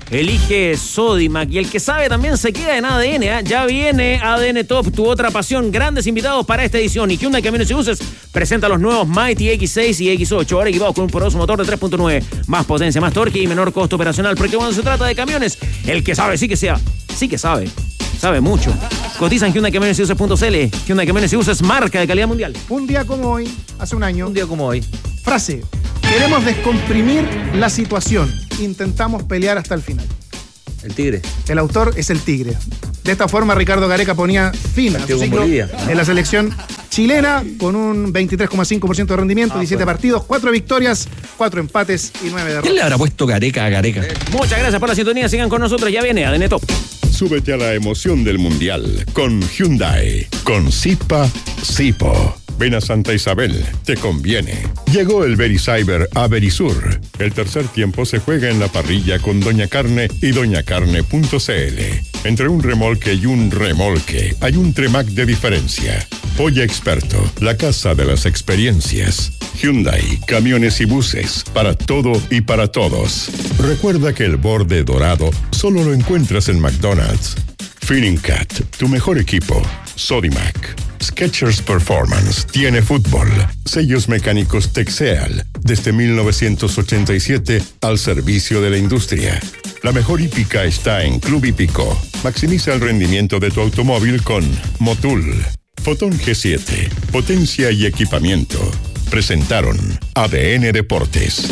elige Sodimac. Y el que sabe también se queda en A D N. ¿eh? Ya viene A D N Top, tu otra pasión. Grandes invitados para esta edición. Y Hyundai Camiones y Buses presenta los nuevos Mighty X seis y X ocho. Ahora equipados con un poderoso motor de tres punto nueve. Más potencia, más torque y menor costo operacional. Porque cuando se trata de camiones, el que sabe sí que sea, sí que sabe. Sabe mucho. Cotiza en Hyundai Camiones y Buses punto c l. Hyundai Camiones y Buses, marca de calidad mundial. Un día como hoy, hace un año. Un día como hoy. Frase. Queremos descomprimir la situación. Intentamos pelear hasta el final. El Tigre. El autor es el Tigre. De esta forma, Ricardo Gareca ponía fin a su ciclo en la selección chilena con un veintitrés coma cinco por ciento de rendimiento, ah, diecisiete bueno. partidos, cuatro victorias, cuatro empates y nueve derrotas. ¿Quién le habrá puesto Gareca a Gareca? Muchas gracias por la sintonía. Sigan con nosotros. Ya viene A D N Top. Súbete a la emoción del Mundial con Hyundai. Con Zipa Zipo. Ven a Santa Isabel, te conviene. Llegó el Vericyber a Verisur. El tercer tiempo se juega en la parrilla con Doña Carne y doña carne punto c l. Entre un remolque y un remolque hay un Tremac de diferencia. Polla Experto, la casa de las experiencias. Hyundai, camiones y buses, para todo y para todos. Recuerda que el borde dorado solo lo encuentras en McDonald's. Feeling Cat, tu mejor equipo. Sodimac. Skechers Performance tiene fútbol. Sellos mecánicos Texeal, desde mil novecientos ochenta y siete al servicio de la industria. La mejor hípica está en Club Hípico. Maximiza el rendimiento de tu automóvil con Motul. Fotón G siete, potencia y equipamiento. Presentaron A D N Deportes.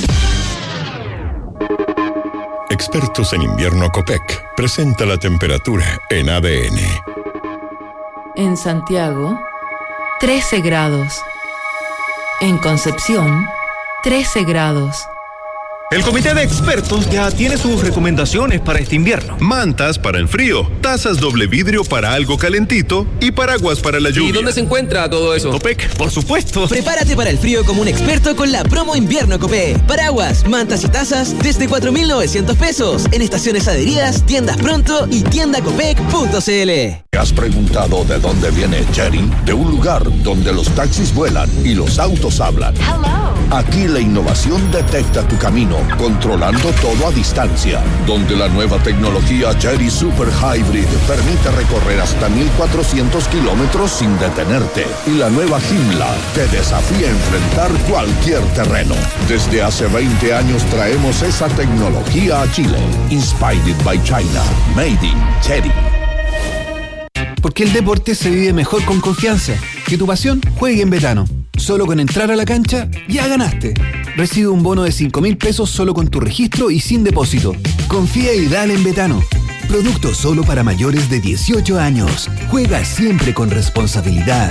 Expertos en invierno Copec presenta la temperatura en A D N. En Santiago, trece grados. En Concepción, trece grados. El comité de expertos ya tiene sus recomendaciones para este invierno. Mantas para el frío, tazas doble vidrio para algo calentito y paraguas para la lluvia. ¿Y dónde se encuentra todo eso? Copec, por supuesto. Prepárate para el frío como un experto con la promo invierno Copec. Paraguas, mantas y tazas desde cuatro mil novecientos pesos en estaciones adheridas, tiendas pronto y tienda copec punto c l. ¿Has preguntado de dónde viene Cherry? De un lugar donde los taxis vuelan y los autos hablan. Hello. Aquí la innovación detecta tu camino, controlando todo a distancia. Donde la nueva tecnología Cherry Super Hybrid permite recorrer hasta mil cuatrocientos kilómetros sin detenerte. Y la nueva Joomla te desafía a enfrentar cualquier terreno. Desde hace veinte años traemos esa tecnología a Chile. Inspired by China. Made in Cherry. Porque el deporte se vive mejor con confianza. Que tu pasión juegue en Betano. Solo con entrar a la cancha, ya ganaste. Recibe un bono de cinco mil pesos solo con tu registro y sin depósito. Confía y dale en Betano. Producto solo para mayores de dieciocho años. Juega siempre con responsabilidad.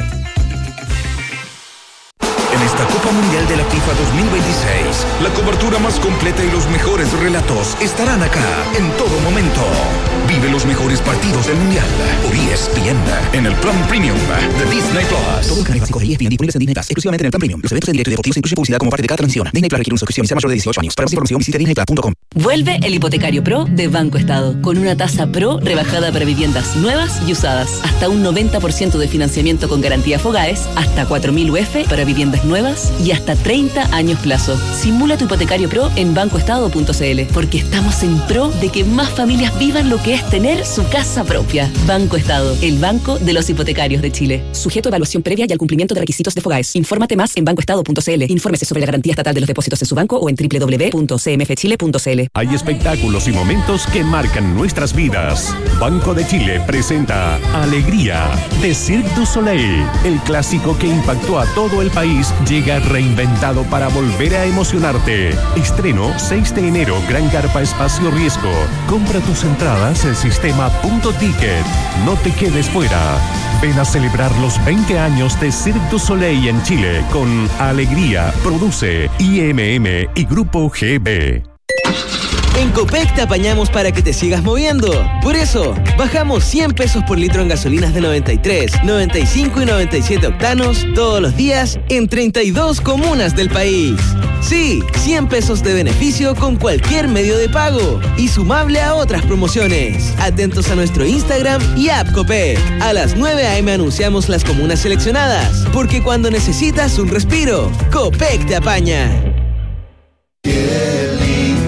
En esta Copa Mundial de la FIFA dos mil veintiséis, la cobertura más completa y los mejores relatos estarán acá en todo momento. Vive los mejores partidos del Mundial por E S P N en el Plan Premium de Disney Plus. Todos los canales básicos de E S P N disponibles en Disney Plus, exclusivamente en el Plan Premium. Los eventos en directo y deportivos incluyen publicidad como parte de cada transmisión. Disney Plus requiere una suscripción y sea mayor de dieciocho años. Para más información visite disney plus punto com. Vuelve el hipotecario Pro de Banco Estado, con una tasa Pro rebajada para viviendas nuevas y usadas. Hasta un noventa por ciento de financiamiento con garantía Fogaes, hasta cuatro mil U F para viviendas nuevas y hasta treinta años plazo. Simula tu hipotecario Pro en banco estado punto c l, porque estamos en pro de que más familias vivan lo que es tener su casa propia. Banco Estado, el banco de los hipotecarios de Chile. Sujeto a evaluación previa y al cumplimiento de requisitos de Fogaes. Infórmate más en banco estado punto c l. Infórmese sobre la garantía estatal de los depósitos en su banco o en doble u doble u doble u punto c m f chile punto c l. Hay espectáculos y momentos que marcan nuestras vidas. Banco de Chile presenta Alegría de Cirque du Soleil. El clásico que impactó a todo el país llega reinventado para volver a emocionarte. Estreno seis de enero, Gran Carpa Espacio Riesgo. Compra tus entradas en sistema punto ticket. No te quedes fuera. Ven a celebrar los veinte años de Cirque du Soleil en Chile con Alegría. Produce I M M y Grupo G B. En Copec te apañamos para que te sigas moviendo. Por eso, bajamos cien pesos por litro en gasolinas de noventa y tres, noventa y cinco y noventa y siete octanos todos los días en treinta y dos comunas del país. Sí, cien pesos de beneficio con cualquier medio de pago y sumable a otras promociones. Atentos a nuestro Instagram y app Copec. A las nueve a eme anunciamos las comunas seleccionadas, porque cuando necesitas un respiro, Copec te apaña. Qué lindo que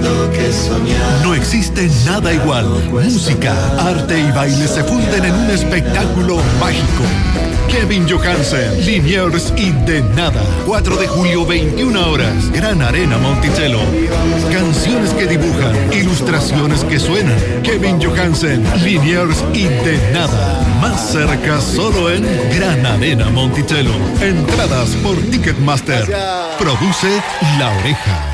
No existe nada igual. Música, arte y baile se funden en un espectáculo mágico. Kevin Johansen, Liniers y De Nada. cuatro de julio, veintiuna horas. Gran Arena Monticello. Canciones que dibujan, ilustraciones que suenan. Kevin Johansen, Liniers y De Nada. Más cerca solo en Gran Arena Monticello. Entradas por Ticketmaster. Produce La Oreja.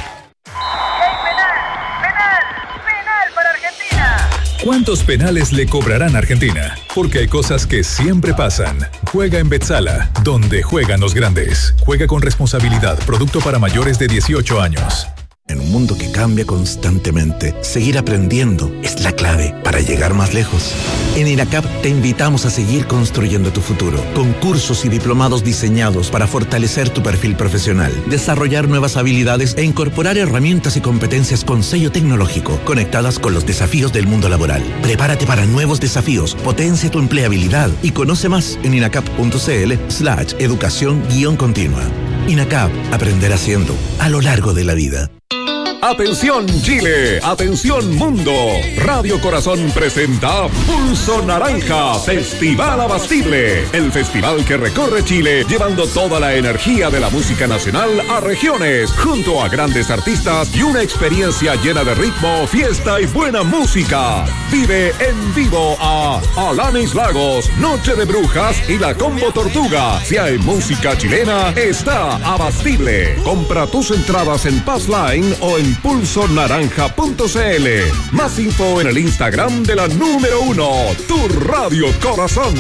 ¿Cuántos penales le cobrarán a Argentina? Porque hay cosas que siempre pasan. Juega en Betzala, donde juegan los grandes. Juega con responsabilidad. Producto para mayores de dieciocho años. En un mundo que cambia constantemente, seguir aprendiendo es la clave para llegar más lejos. En INACAP te invitamos a seguir construyendo tu futuro, con cursos y diplomados diseñados para fortalecer tu perfil profesional, desarrollar nuevas habilidades e incorporar herramientas y competencias con sello tecnológico, conectadas con los desafíos del mundo laboral. Prepárate para nuevos desafíos, potencia tu empleabilidad y conoce más en inacap.cl slash educación guión continua. INACAP, aprender haciendo, a lo largo de la vida. Atención Chile, atención mundo. Radio Corazón presenta Pulso Naranja, Festival Abastible. El festival que recorre Chile llevando toda la energía de la música nacional a regiones, junto a grandes artistas y una experiencia llena de ritmo, fiesta y buena música. Vive en vivo a Alanis Lagos, Noche de Brujas y la Combo Tortuga. Si hay música chilena, está Abastible. Compra tus entradas en Passline o en pulso naranja punto c l. Más info en el Instagram de la número uno, tu Radio Corazón.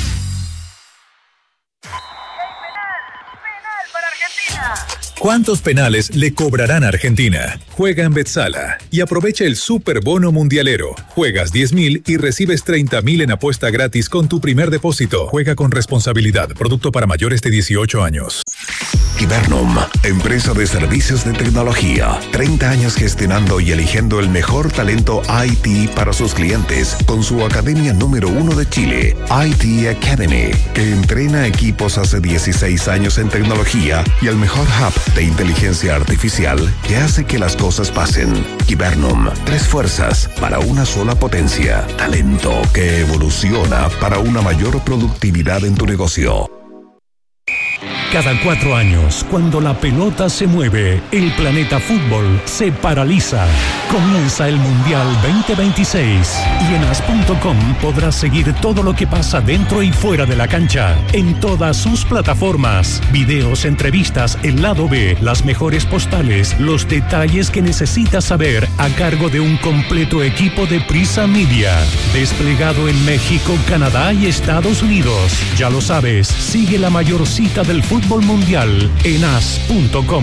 ¿Cuántos penales le cobrarán a Argentina? Juega en Betzala y aprovecha el Super Bono Mundialero. Juegas diez mil y recibes treinta mil en apuesta gratis con tu primer depósito. Juega con responsabilidad. Producto para mayores de dieciocho años. Hibernum, empresa de servicios de tecnología. treinta años gestionando y eligiendo el mejor talento I T para sus clientes con su academia número uno de Chile, I T Academy, que entrena equipos hace dieciséis años en tecnología y el mejor hub de inteligencia artificial que hace que las cosas pasen. Hibernum, tres fuerzas para una sola potencia. Talento que evoluciona para una mayor productividad en tu negocio. Cada cuatro años, cuando la pelota se mueve, el planeta fútbol se paraliza. Comienza el Mundial veinte veintiséis y en as punto com podrás seguir todo lo que pasa dentro y fuera de la cancha, en todas sus plataformas. Videos, entrevistas, el lado B, las mejores postales, los detalles que necesitas saber a cargo de un completo equipo de Prisa Media. Desplegado en México, Canadá y Estados Unidos. Ya lo sabes, sigue la mayor cita del fútbol Fútbol Mundial en as punto com.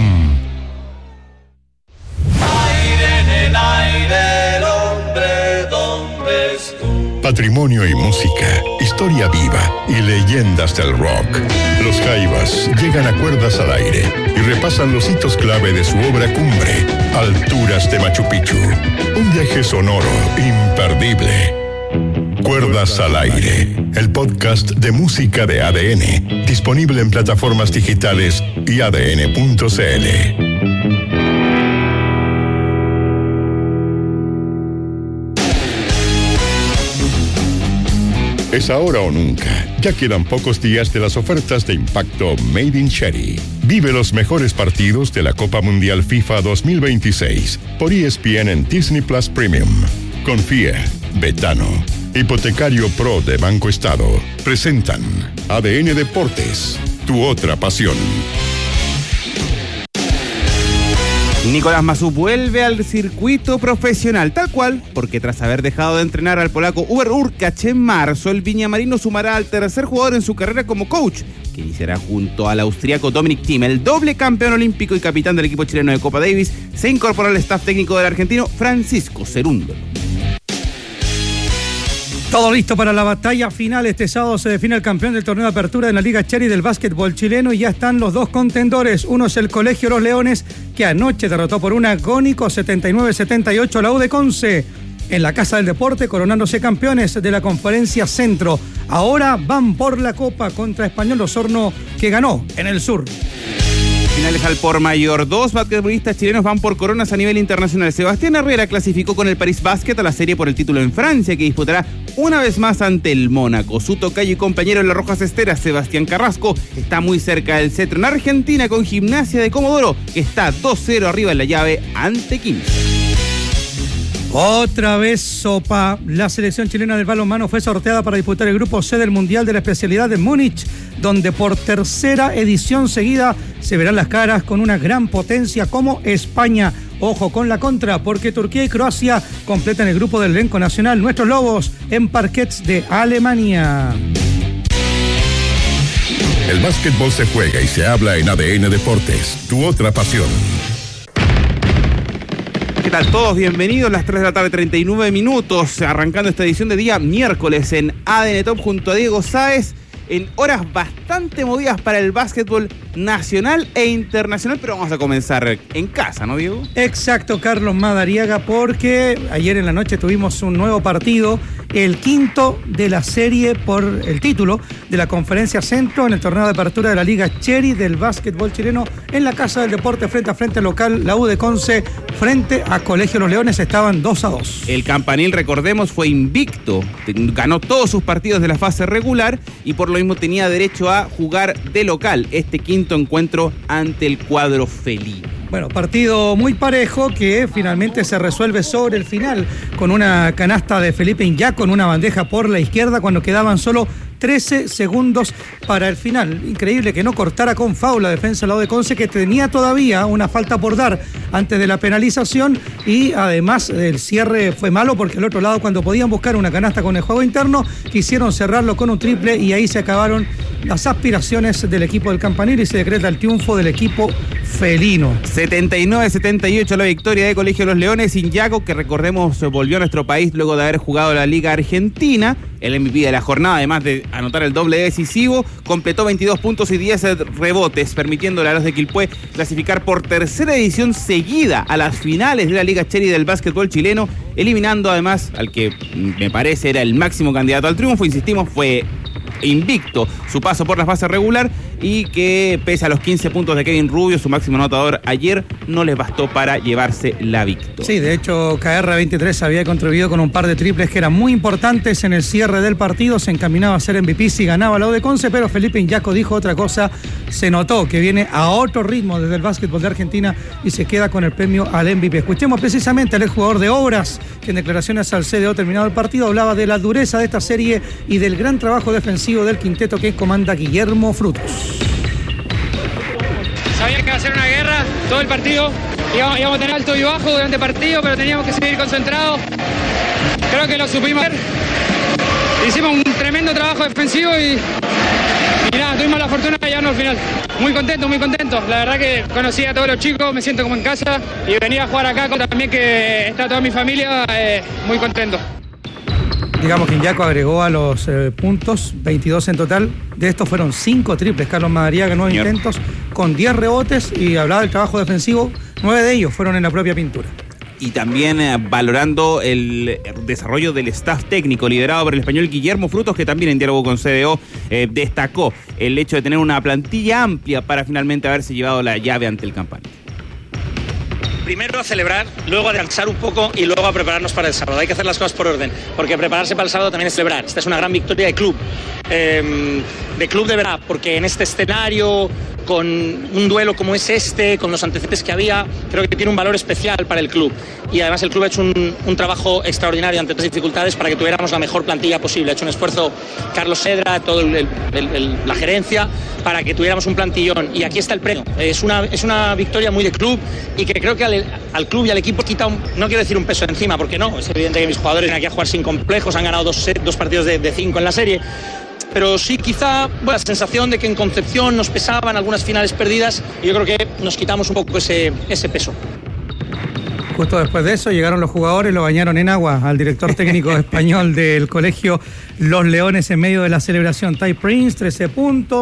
Aire en el aire, el hombre, ¿dónde estuvo? Patrimonio y música, historia viva y leyendas del rock. Los Jaivas llegan a Cuerdas al Aire y repasan los hitos clave de su obra cumbre, Alturas de Machu Picchu. Un viaje sonoro imperdible. Cuerdas al Aire, el podcast de música de A D N, disponible en plataformas digitales y a d n punto c l. Es ahora o nunca. Ya quedan pocos días de las ofertas de impacto Made in Cherry. Vive los mejores partidos de la Copa Mundial FIFA dos mil veintiséis por E S P N en Disney Plus Premium. Confía, Betano. Hipotecario Pro de Banco Estado. Presentan A D N Deportes, tu otra pasión. Nicolás Mazú vuelve al circuito profesional, tal cual, porque tras haber dejado de entrenar al polaco Uber Urkacz en marzo, el viñamarino sumará al tercer jugador en su carrera como coach, que iniciará junto al austriaco Dominic Thiem, el doble campeón olímpico y capitán del equipo chileno de Copa Davis. Se incorporó al staff técnico del argentino Francisco Cerúndolo. Todo listo para la batalla final. Este sábado se define el campeón del torneo de apertura de la Liga Cherry del básquetbol chileno y ya están los dos contendores. Uno es el Colegio Los Leones, que anoche derrotó por un agónico setenta y nueve setenta y ocho a la U de Conce en la Casa del Deporte, coronándose campeones de la Conferencia Centro. Ahora van por la Copa contra Español Osorno, que ganó en el sur. Finales al por mayor. Dos basquetbolistas chilenos van por coronas a nivel internacional. Sebastián Herrera clasificó con el Paris Basket a la serie por el título en Francia, que disputará una vez más ante el Mónaco. Su tocayo y compañero en las Rojas Esteras, Sebastián Carrasco, está muy cerca del cetro en Argentina con Gimnasia de Comodoro, que está dos cero arriba en la llave ante Quimsa. Otra vez sopa. La selección chilena del balonmano fue sorteada para disputar el grupo C del Mundial de la especialidad de Múnich, donde por tercera edición seguida se verán las caras con una gran potencia como España. Ojo con la contra, porque Turquía y Croacia completan el grupo del elenco nacional. Nuestros Lobos en parquets de Alemania. El básquetbol se juega y se habla en A D N Deportes, tu otra pasión. ¿Qué tal todos? Bienvenidos, las tres de la tarde, treinta y nueve minutos, arrancando esta edición de día miércoles en A D N Top junto a Diego Sáez, en horas bastante movidas para el básquetbol nacional e internacional, pero vamos a comenzar en casa, ¿no, Diego? Exacto, Carlos Madariaga, porque ayer en la noche tuvimos un nuevo partido, el quinto de la serie por el título de la Conferencia Centro en el torneo de apertura de la Liga Cherry del básquetbol chileno en la Casa del Deporte, frente a frente local, la U de Conce frente a Colegio Los Leones, estaban dos a dos. El Campanil, recordemos, fue invicto, ganó todos sus partidos de la fase regular y por lo mismo tenía derecho a jugar de local este quinto encuentro ante el cuadro felino. Bueno, partido muy parejo que finalmente se resuelve sobre el final con una canasta de Felipe Iñak con una bandeja por la izquierda cuando quedaban solo trece segundos para el final. Increíble que no cortara con foul la defensa del lado de Conce, que tenía todavía una falta por dar antes de la penalización, y además el cierre fue malo porque al otro lado, cuando podían buscar una canasta con el juego interno, quisieron cerrarlo con un triple y ahí se acabaron las aspiraciones del equipo del Campanil y se decreta el triunfo del equipo felino. setenta y nueve a setenta y ocho la victoria de Colegio Los Leones. Iñaco, que recordemos volvió a nuestro país luego de haber jugado la Liga Argentina, el M V P de la jornada, además de anotar el doble decisivo, completó veintidós puntos y diez rebotes, permitiéndole a los de Quilpué clasificar por tercera edición seguida a las finales de la Liga Cherry del básquetbol chileno, eliminando además al que me parece era el máximo candidato al triunfo. Insistimos, fue invicto su paso por la fase regular y que pese a los quince puntos de Kevin Rubio, su máximo anotador ayer, no les bastó para llevarse la victoria. Sí, de hecho K R veintitrés había contribuido con un par de triples que eran muy importantes en el cierre del partido, se encaminaba a ser M V P si ganaba la U de Conce, pero Felipe Iñaco dijo otra cosa, se notó que viene a otro ritmo desde el básquetbol de Argentina y se queda con el premio al M V P. Escuchemos precisamente al exjugador de Obras, que en declaraciones al C D O terminado el partido hablaba de la dureza de esta serie y del gran trabajo defensivo del quinteto que comanda Guillermo Frutos. Sabía que iba a ser una guerra todo el partido, íbamos, íbamos a tener alto y bajo durante el partido, pero teníamos que seguir concentrados. Creo que lo supimos hacer. Hicimos un tremendo trabajo defensivo y, y nada, tuvimos la fortuna de llevarnos al final. Muy contento, muy contento. La verdad que conocí a todos los chicos, me siento como en casa y venir a jugar acá con también que está toda mi familia, eh, muy contento. Digamos que Iñaco agregó a los eh, puntos, veintidós en total. De estos fueron cinco triples. Carlos Madariaga, nueve intentos, con diez rebotes, y hablaba del trabajo defensivo. nueve de ellos fueron en la propia pintura. Y también eh, valorando el desarrollo del staff técnico liderado por el español Guillermo Frutos, que también en diálogo con C D O eh, destacó el hecho de tener una plantilla amplia para finalmente haberse llevado la llave ante el Campanil. Primero a celebrar, luego a descansar un poco y luego a prepararnos para el sábado. Hay que hacer las cosas por orden, porque prepararse para el sábado también es celebrar. Esta es una gran victoria de club, eh, de club de verdad, porque en este escenario, con un duelo como es este, con los antecedentes que había, creo que tiene un valor especial para el club. Y además el club ha hecho un, un trabajo extraordinario ante estas dificultades para que tuviéramos la mejor plantilla posible. Ha hecho un esfuerzo Carlos Sedra, toda la gerencia, para que tuviéramos un plantillón. Y aquí está el premio. Es una, es una victoria muy de club y que creo que al, al club y al equipo quita, un, no quiero decir un peso de encima, porque no. Es evidente que mis jugadores vienen aquí a jugar sin complejos, han ganado dos, dos partidos de, de cinco en la serie. Pero sí quizá bueno, la sensación de que en Concepción nos pesaban algunas finales perdidas y yo creo que nos quitamos un poco ese, ese peso. Justo después de eso llegaron los jugadores, lo bañaron en agua al director técnico español del colegio Los Leones en medio de la celebración. Ty Prince, trece puntos,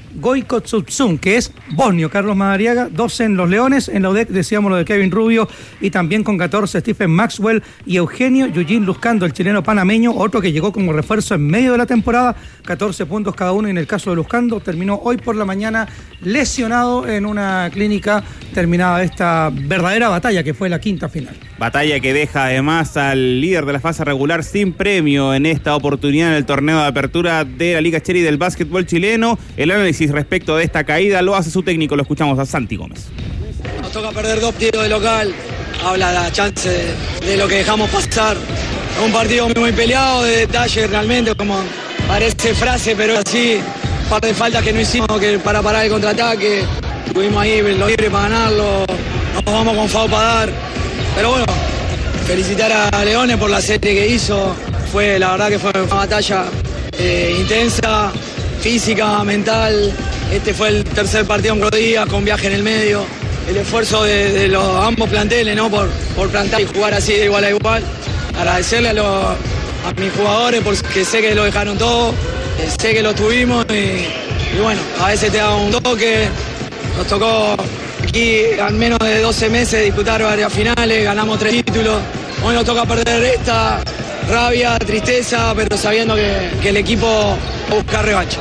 Goiko Tsutsun, que es bosnio. Carlos Madariaga, doce en los Leones. En la U D E C decíamos lo de Kevin Rubio, y también con catorce Stephen Maxwell y Eugenio Yujin Luzcando, el chileno panameño, otro que llegó como refuerzo en medio de la temporada, catorce puntos cada uno. Y en el caso de Luzcando, terminó hoy por la mañana lesionado en una clínica, terminada esta verdadera batalla que fue la quinta final. Batalla que deja además al líder de la fase regular sin premio en esta oportunidad en el torneo de apertura de la Liga Cherry del básquetbol chileno. El análisis respecto de esta caída lo hace su técnico, lo escuchamos a Santi Gómez. Nos toca perder dos partidos de local, habla la chance de, de lo que dejamos pasar. Un partido muy, muy peleado, de detalle realmente, como parece frase, pero así, un par de faltas que no hicimos que para parar el contraataque, tuvimos ahí lo libre para ganarlo, nos vamos con foul para dar, pero bueno, felicitar a Leones por la serie que hizo, fue la verdad que fue una batalla eh, intensa, física, mental. Este fue el tercer partido en cuatro días, con viaje en el medio. El esfuerzo de, de los ambos planteles, ¿no? Por, por plantar y jugar así de igual a igual. Agradecerle a, los, a mis jugadores porque sé que lo dejaron todo, eh, sé que lo tuvimos y, y bueno, a veces te da un toque. Nos tocó aquí en menos de doce meses disputar varias finales, ganamos tres títulos. Hoy nos toca perder esta, rabia, tristeza, pero sabiendo que, que el equipo va a buscar revancha.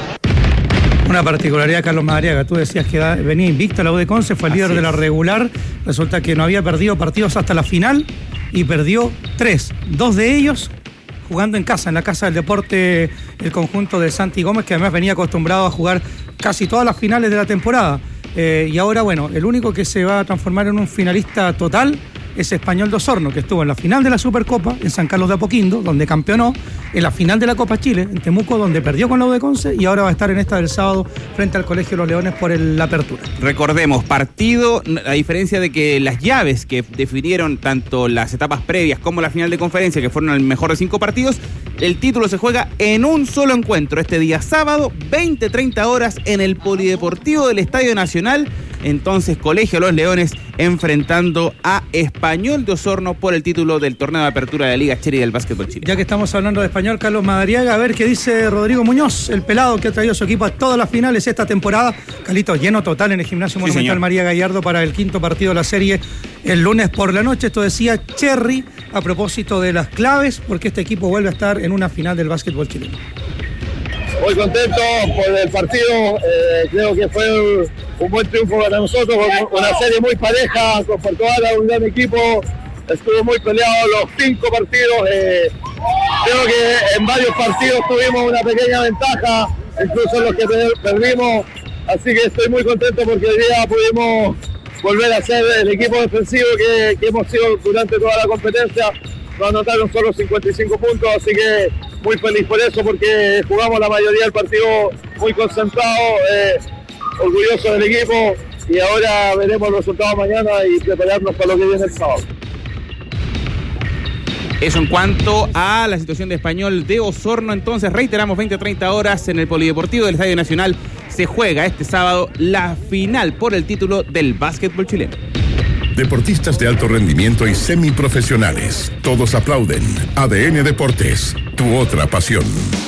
Una particularidad, Carlos Madariaga, tú decías que venía invicto a la U D E C once, fue el líder de la regular, resulta que no había perdido partidos hasta la final y perdió tres, dos de ellos jugando en casa, en la Casa del Deporte, el conjunto de Santi Gómez, que además venía acostumbrado a jugar casi todas las finales de la temporada. Eh, y ahora, bueno, el único que se va a transformar en un finalista total es Español de Osorno, que estuvo en la final de la Supercopa en San Carlos de Apoquindo, donde campeonó, en la final de la Copa Chile en Temuco, donde perdió con la U D E C once, y ahora va a estar en esta del sábado frente al Colegio de los Leones por el, la apertura. Recordemos, partido, a diferencia de que las llaves que definieron tanto las etapas previas como la final de conferencia, que fueron el mejor de cinco partidos, el título se juega en un solo encuentro, este día sábado, veinte treinta horas, en el Polideportivo del Estadio Nacional. Entonces, Colegio de los Leones enfrentando a Español de Osorno por el título del torneo de apertura de la Liga Cherry del básquetbol chileno. Ya que estamos hablando de Español, Carlos Madariaga, a ver qué dice Rodrigo Muñoz, el pelado que ha traído a su equipo a todas las finales esta temporada. Calito, lleno total en el Gimnasio Monumental sí, María Gallardo para el quinto partido de la serie el lunes por la noche. Esto decía Cherry a propósito de las claves, porque este equipo vuelve a estar en una final del básquetbol chileno. Muy contento por el partido, eh, creo que fue un, un buen triunfo para nosotros, una serie muy pareja, con Portugal, un gran equipo, estuvo muy peleado los cinco partidos, eh, creo que en varios partidos tuvimos una pequeña ventaja, incluso en los que perdimos, así que estoy muy contento porque hoy día pudimos volver a ser el equipo defensivo que, que hemos sido durante toda la competencia. Nos anotaron solo cincuenta y cinco puntos, así que muy feliz por eso, porque jugamos la mayoría del partido muy concentrados, eh, orgullosos del equipo, y ahora veremos los resultados mañana y prepararnos para lo que viene el sábado. Eso en cuanto a la situación de Español de Osorno. Entonces, reiteramos, veinte treinta horas en el Polideportivo del Estadio Nacional se juega este sábado la final por el título del básquetbol chileno. Deportistas de alto rendimiento y semiprofesionales. Todos aplauden. A D N Deportes, tu otra pasión.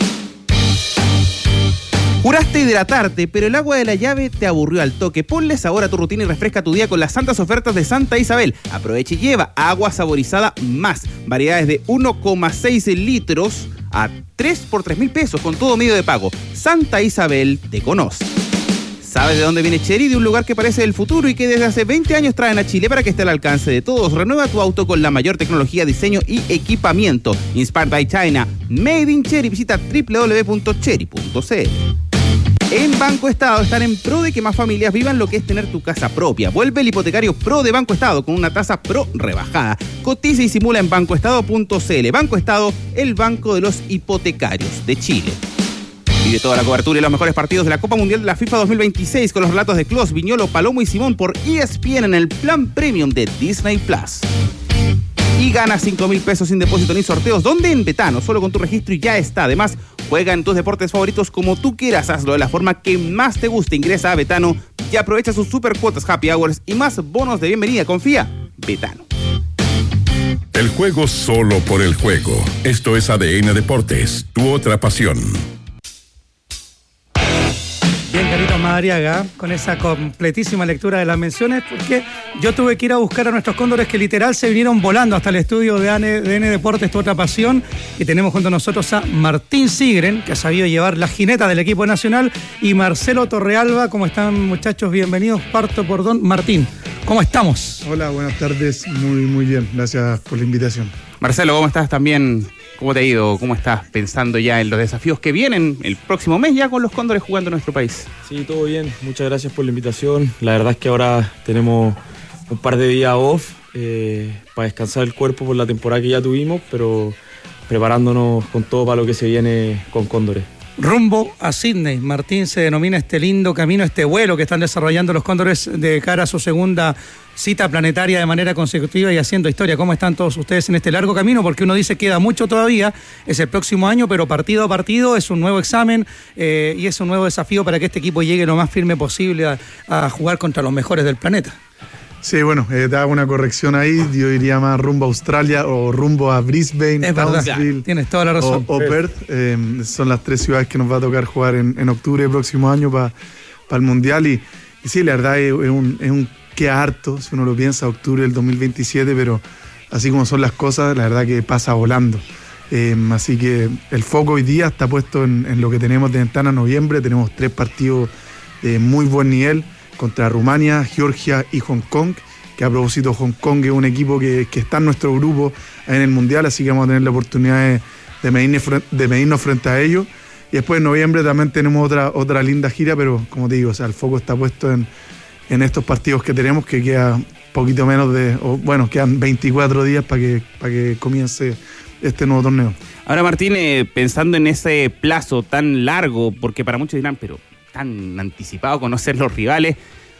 Juraste hidratarte, pero el agua de la llave te aburrió al toque. Ponle sabor a tu rutina y refresca tu día con las santas ofertas de Santa Isabel. Aprovecha y lleva agua saborizada más. Variedades de uno coma seis litros a tres por tres mil pesos con todo medio de pago. Santa Isabel te conoce. ¿Sabes de dónde viene Chery? De un lugar que parece el futuro y que desde hace veinte años traen a Chile para que esté al alcance de todos. Renueva tu auto con la mayor tecnología, diseño y equipamiento. Inspired by China, Made in Chery. Visita doble u doble u doble u punto chery punto c l. En Banco Estado están en pro de que más familias vivan lo que es tener tu casa propia. Vuelve el hipotecario pro de Banco Estado con una tasa pro rebajada. Cotiza y simula en banco estado punto c l. Banco Estado, el banco de los hipotecarios de Chile. Vive toda la cobertura y los mejores partidos de la Copa Mundial de la FIFA dos mil veintiséis con los relatos de Klos, Viñolo, Palomo y Simón por E S P N en el plan premium de Disney Plus. Y gana cinco mil pesos sin depósito ni sorteos. ¿Dónde? En Betano. Solo con tu registro y ya está. Además, juega en tus deportes favoritos como tú quieras. Hazlo de la forma que más te guste. Ingresa a Betano y aprovecha sus super cuotas, happy hours y más bonos de bienvenida. Confía. Betano. El juego solo por el juego. Esto es A D N Deportes, tu otra pasión. Bien, Carito Madariaga, con esa completísima lectura de las menciones, porque yo tuve que ir a buscar a nuestros cóndores que literal se vinieron volando hasta el estudio de D N Deportes, Tu Otra Pasión, y tenemos junto a nosotros a Martín Sigren, que ha sabido llevar la jineta del equipo nacional, y Marcelo Torrealba. ¿Cómo están, muchachos? Bienvenidos. Parto por don Martín. ¿Cómo estamos? Hola, buenas tardes. Muy, muy bien. Gracias por la invitación. Marcelo, ¿cómo estás también? ¿Cómo te ha ido? ¿Cómo estás pensando ya en los desafíos que vienen el próximo mes ya con los Cóndores jugando en nuestro país? Sí, todo bien. Muchas gracias por la invitación. La verdad es que ahora tenemos un par de días off eh, para descansar el cuerpo por la temporada que ya tuvimos, pero preparándonos con todo para lo que se viene con Cóndores. Rumbo a Sydney. Martín, se denomina este lindo camino, este vuelo que están desarrollando los Cóndores de cara a su segunda cita planetaria de manera consecutiva y haciendo historia. ¿Cómo están todos ustedes en este largo camino? Porque uno dice queda mucho todavía, es el próximo año, pero partido a partido es un nuevo examen eh, y es un nuevo desafío para que este equipo llegue lo más firme posible a, a jugar contra los mejores del planeta. Sí, bueno, eh, te hago una corrección ahí, yo diría más rumbo a Australia o rumbo a Brisbane, es Townsville, verdad, tienes toda la razón. O, o Perth, eh, son las tres ciudades que nos va a tocar jugar en, en octubre del próximo año para pa el Mundial y, y sí, la verdad es, es un, es un queda harto, si uno lo piensa, octubre del dos mil veintisiete, pero así como son las cosas, la verdad que pasa volando. Eh, así que el foco hoy día está puesto en, en lo que tenemos de ventana a noviembre, tenemos tres partidos de muy buen nivel, contra Rumania, Georgia y Hong Kong, que a propósito Hong Kong es un equipo que, que está en nuestro grupo en el Mundial, así que vamos a tener la oportunidad de, de, medirnos, de medirnos frente a ellos. Y después en noviembre también tenemos otra, otra linda gira, pero como te digo, o sea, el foco está puesto en, en estos partidos que tenemos, que queda poquito menos de, o, bueno, quedan veinticuatro días para que, para que comience este nuevo torneo. Ahora, Martín, eh, pensando en ese plazo tan largo, porque para muchos dirán, pero tan anticipado conocer los rivales,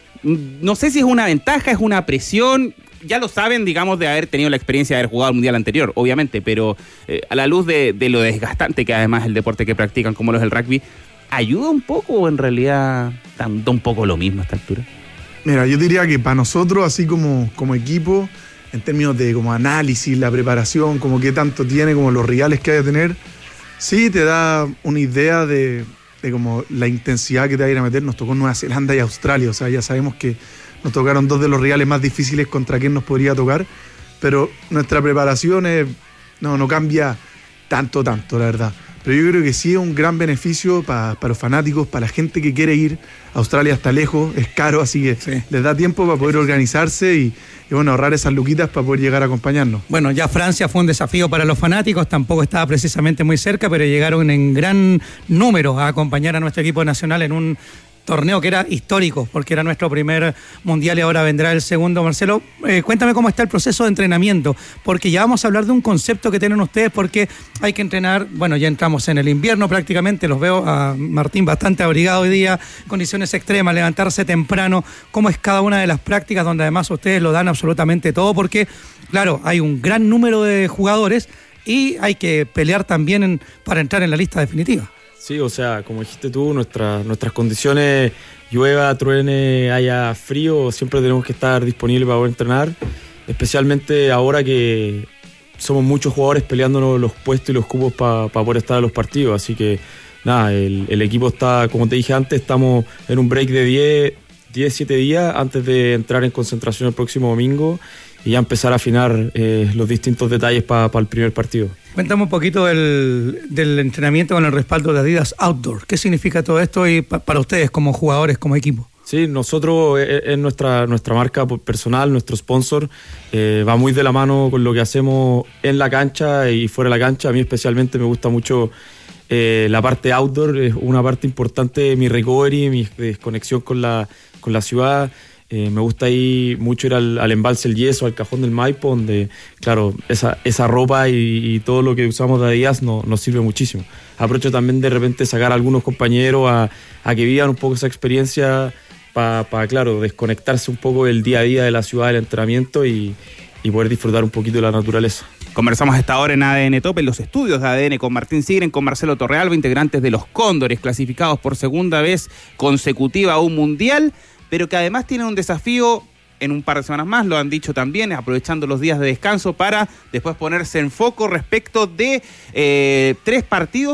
no sé si es una ventaja, es una presión. Ya lo saben, digamos, de haber tenido la experiencia de haber jugado el Mundial anterior, obviamente, pero eh, a la luz de, de lo desgastante que además el deporte que practican, como lo es el rugby, ¿ayuda un poco o en realidad da un poco lo mismo a esta altura? Mira, yo diría que para nosotros, así como, como equipo, en términos de como análisis, la preparación, como qué tanto tiene, como los rivales que hay que tener, sí te da una idea de... de como la intensidad que te va a ir a meter. Nos tocó Nueva Zelanda y Australia, o sea, ya sabemos que nos tocaron dos de los rivales más difíciles contra quien nos podría tocar, pero nuestra preparación es, no, no cambia tanto, tanto, la verdad. Pero yo creo que sí es un gran beneficio para, para los fanáticos, para la gente que quiere ir. Australia está lejos, es caro, así que sí, les da tiempo para poder organizarse y, y bueno, ahorrar esas luquitas para poder llegar a acompañarnos. Bueno, ya Francia fue un desafío para los fanáticos, tampoco estaba precisamente muy cerca, pero llegaron en gran número a acompañar a nuestro equipo nacional en un torneo que era histórico, porque era nuestro primer mundial y ahora vendrá el segundo. Marcelo, eh, cuéntame cómo está el proceso de entrenamiento, porque ya vamos a hablar de un concepto que tienen ustedes, porque hay que entrenar, bueno, ya entramos en el invierno prácticamente, los veo a Martín bastante abrigado hoy día, condiciones extremas, levantarse temprano, cómo es cada una de las prácticas, donde además ustedes lo dan absolutamente todo, porque claro, hay un gran número de jugadores y hay que pelear también en, para entrar en la lista definitiva. Sí, o sea, como dijiste tú, nuestra, nuestras condiciones, llueva, truene, haya frío, siempre tenemos que estar disponibles para poder entrenar, especialmente ahora que somos muchos jugadores peleándonos los puestos y los cupos para pa poder estar en los partidos, así que nada, el, el equipo está, como te dije antes, estamos en un break de diez, diez, siete días antes de entrar en concentración el próximo domingo y ya empezar a afinar eh, los distintos detalles para pa el primer partido. Cuéntame un poquito del, del entrenamiento con el respaldo de Adidas Outdoor. ¿Qué significa todo esto y pa, para ustedes como jugadores, como equipo? Sí, nosotros es, es nuestra, nuestra marca personal, nuestro sponsor. Eh, va muy de la mano con lo que hacemos en la cancha y fuera de la cancha. A mí especialmente me gusta mucho eh, la parte outdoor. Es una parte importante de mi recovery, mi desconexión con la, con la ciudad. Eh, me gusta ir mucho ir al, al embalse El Yeso, al Cajón del Maipo, donde, claro, esa, esa ropa y, y todo lo que usamos de Adidas no, nos sirve muchísimo. Aprovecho también de repente sacar a algunos compañeros a, a que vivan un poco esa experiencia para, pa, claro, desconectarse un poco del día a día de la ciudad, del entrenamiento y, y poder disfrutar un poquito de la naturaleza. Conversamos a esta hora en A D N Top, en los estudios de A D N, con Martín Sigren, con Marcelo Torrealba, integrantes de los Cóndores, clasificados por segunda vez consecutiva a un mundial, pero que además tienen un desafío en un par de semanas más, lo han dicho también, aprovechando los días de descanso para después ponerse en foco respecto de eh, tres partidos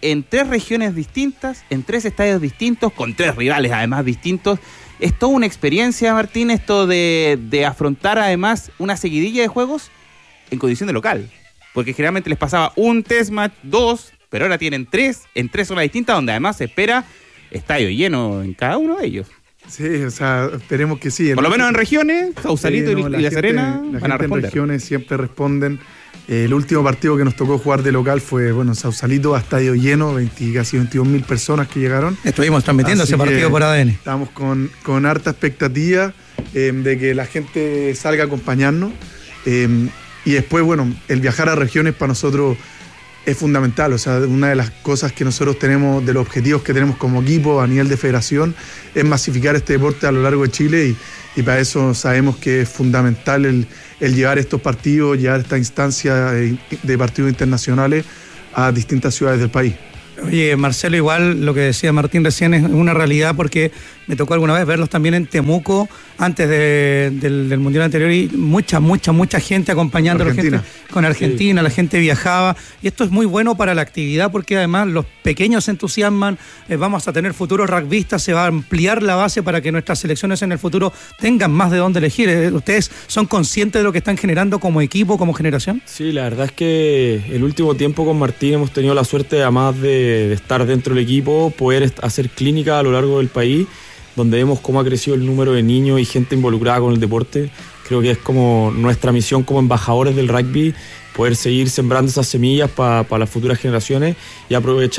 en tres regiones distintas, en tres estadios distintos, con tres rivales además distintos. Es toda una experiencia, Martín, esto de, de afrontar además una seguidilla de juegos en condición de local. Porque generalmente les pasaba un test match, dos, pero ahora tienen tres, en tres zonas distintas, donde además se espera estadio lleno en cada uno de ellos. Sí, o sea, esperemos que sí. Por lo menos en regiones, Sausalito sí, no, y La, y la gente, Serena la van a responder. En regiones siempre responden. Eh, el último partido que nos tocó jugar de local fue, bueno, Sausalito, a estadio lleno, veinte, casi veintidós mil personas que llegaron. Estuvimos transmitiendo Así ese partido por A D N. Estamos con, con harta expectativa eh, de que la gente salga a acompañarnos. Eh, y después, bueno, el viajar a regiones para nosotros es fundamental. O sea, una de las cosas que nosotros tenemos, de los objetivos que tenemos como equipo a nivel de federación, es masificar este deporte a lo largo de Chile y, y para eso sabemos que es fundamental el, el llevar estos partidos, llevar esta instancia de, de partidos internacionales a distintas ciudades del país. Oye, Marcelo, igual lo que decía Martín recién es una realidad, porque me tocó alguna vez verlos también en Temuco antes de, del, del Mundial anterior, y mucha, mucha, mucha gente acompañando a la gente con Argentina, sí. La gente viajaba, y esto es muy bueno para la actividad porque además los pequeños se entusiasman, eh, vamos a tener futuros rugbyistas, se va a ampliar la base para que nuestras selecciones en el futuro tengan más de dónde elegir. Eh, ¿Ustedes son conscientes de lo que están generando como equipo, como generación? Sí, la verdad es que el último tiempo con Martín hemos tenido la suerte, además de de estar dentro del equipo, poder hacer clínica a lo largo del país, donde vemos cómo ha crecido el número de niños y gente involucrada con el deporte. Creo que es como nuestra misión como embajadores del rugby, poder seguir sembrando esas semillas para pa las futuras generaciones y aprovechar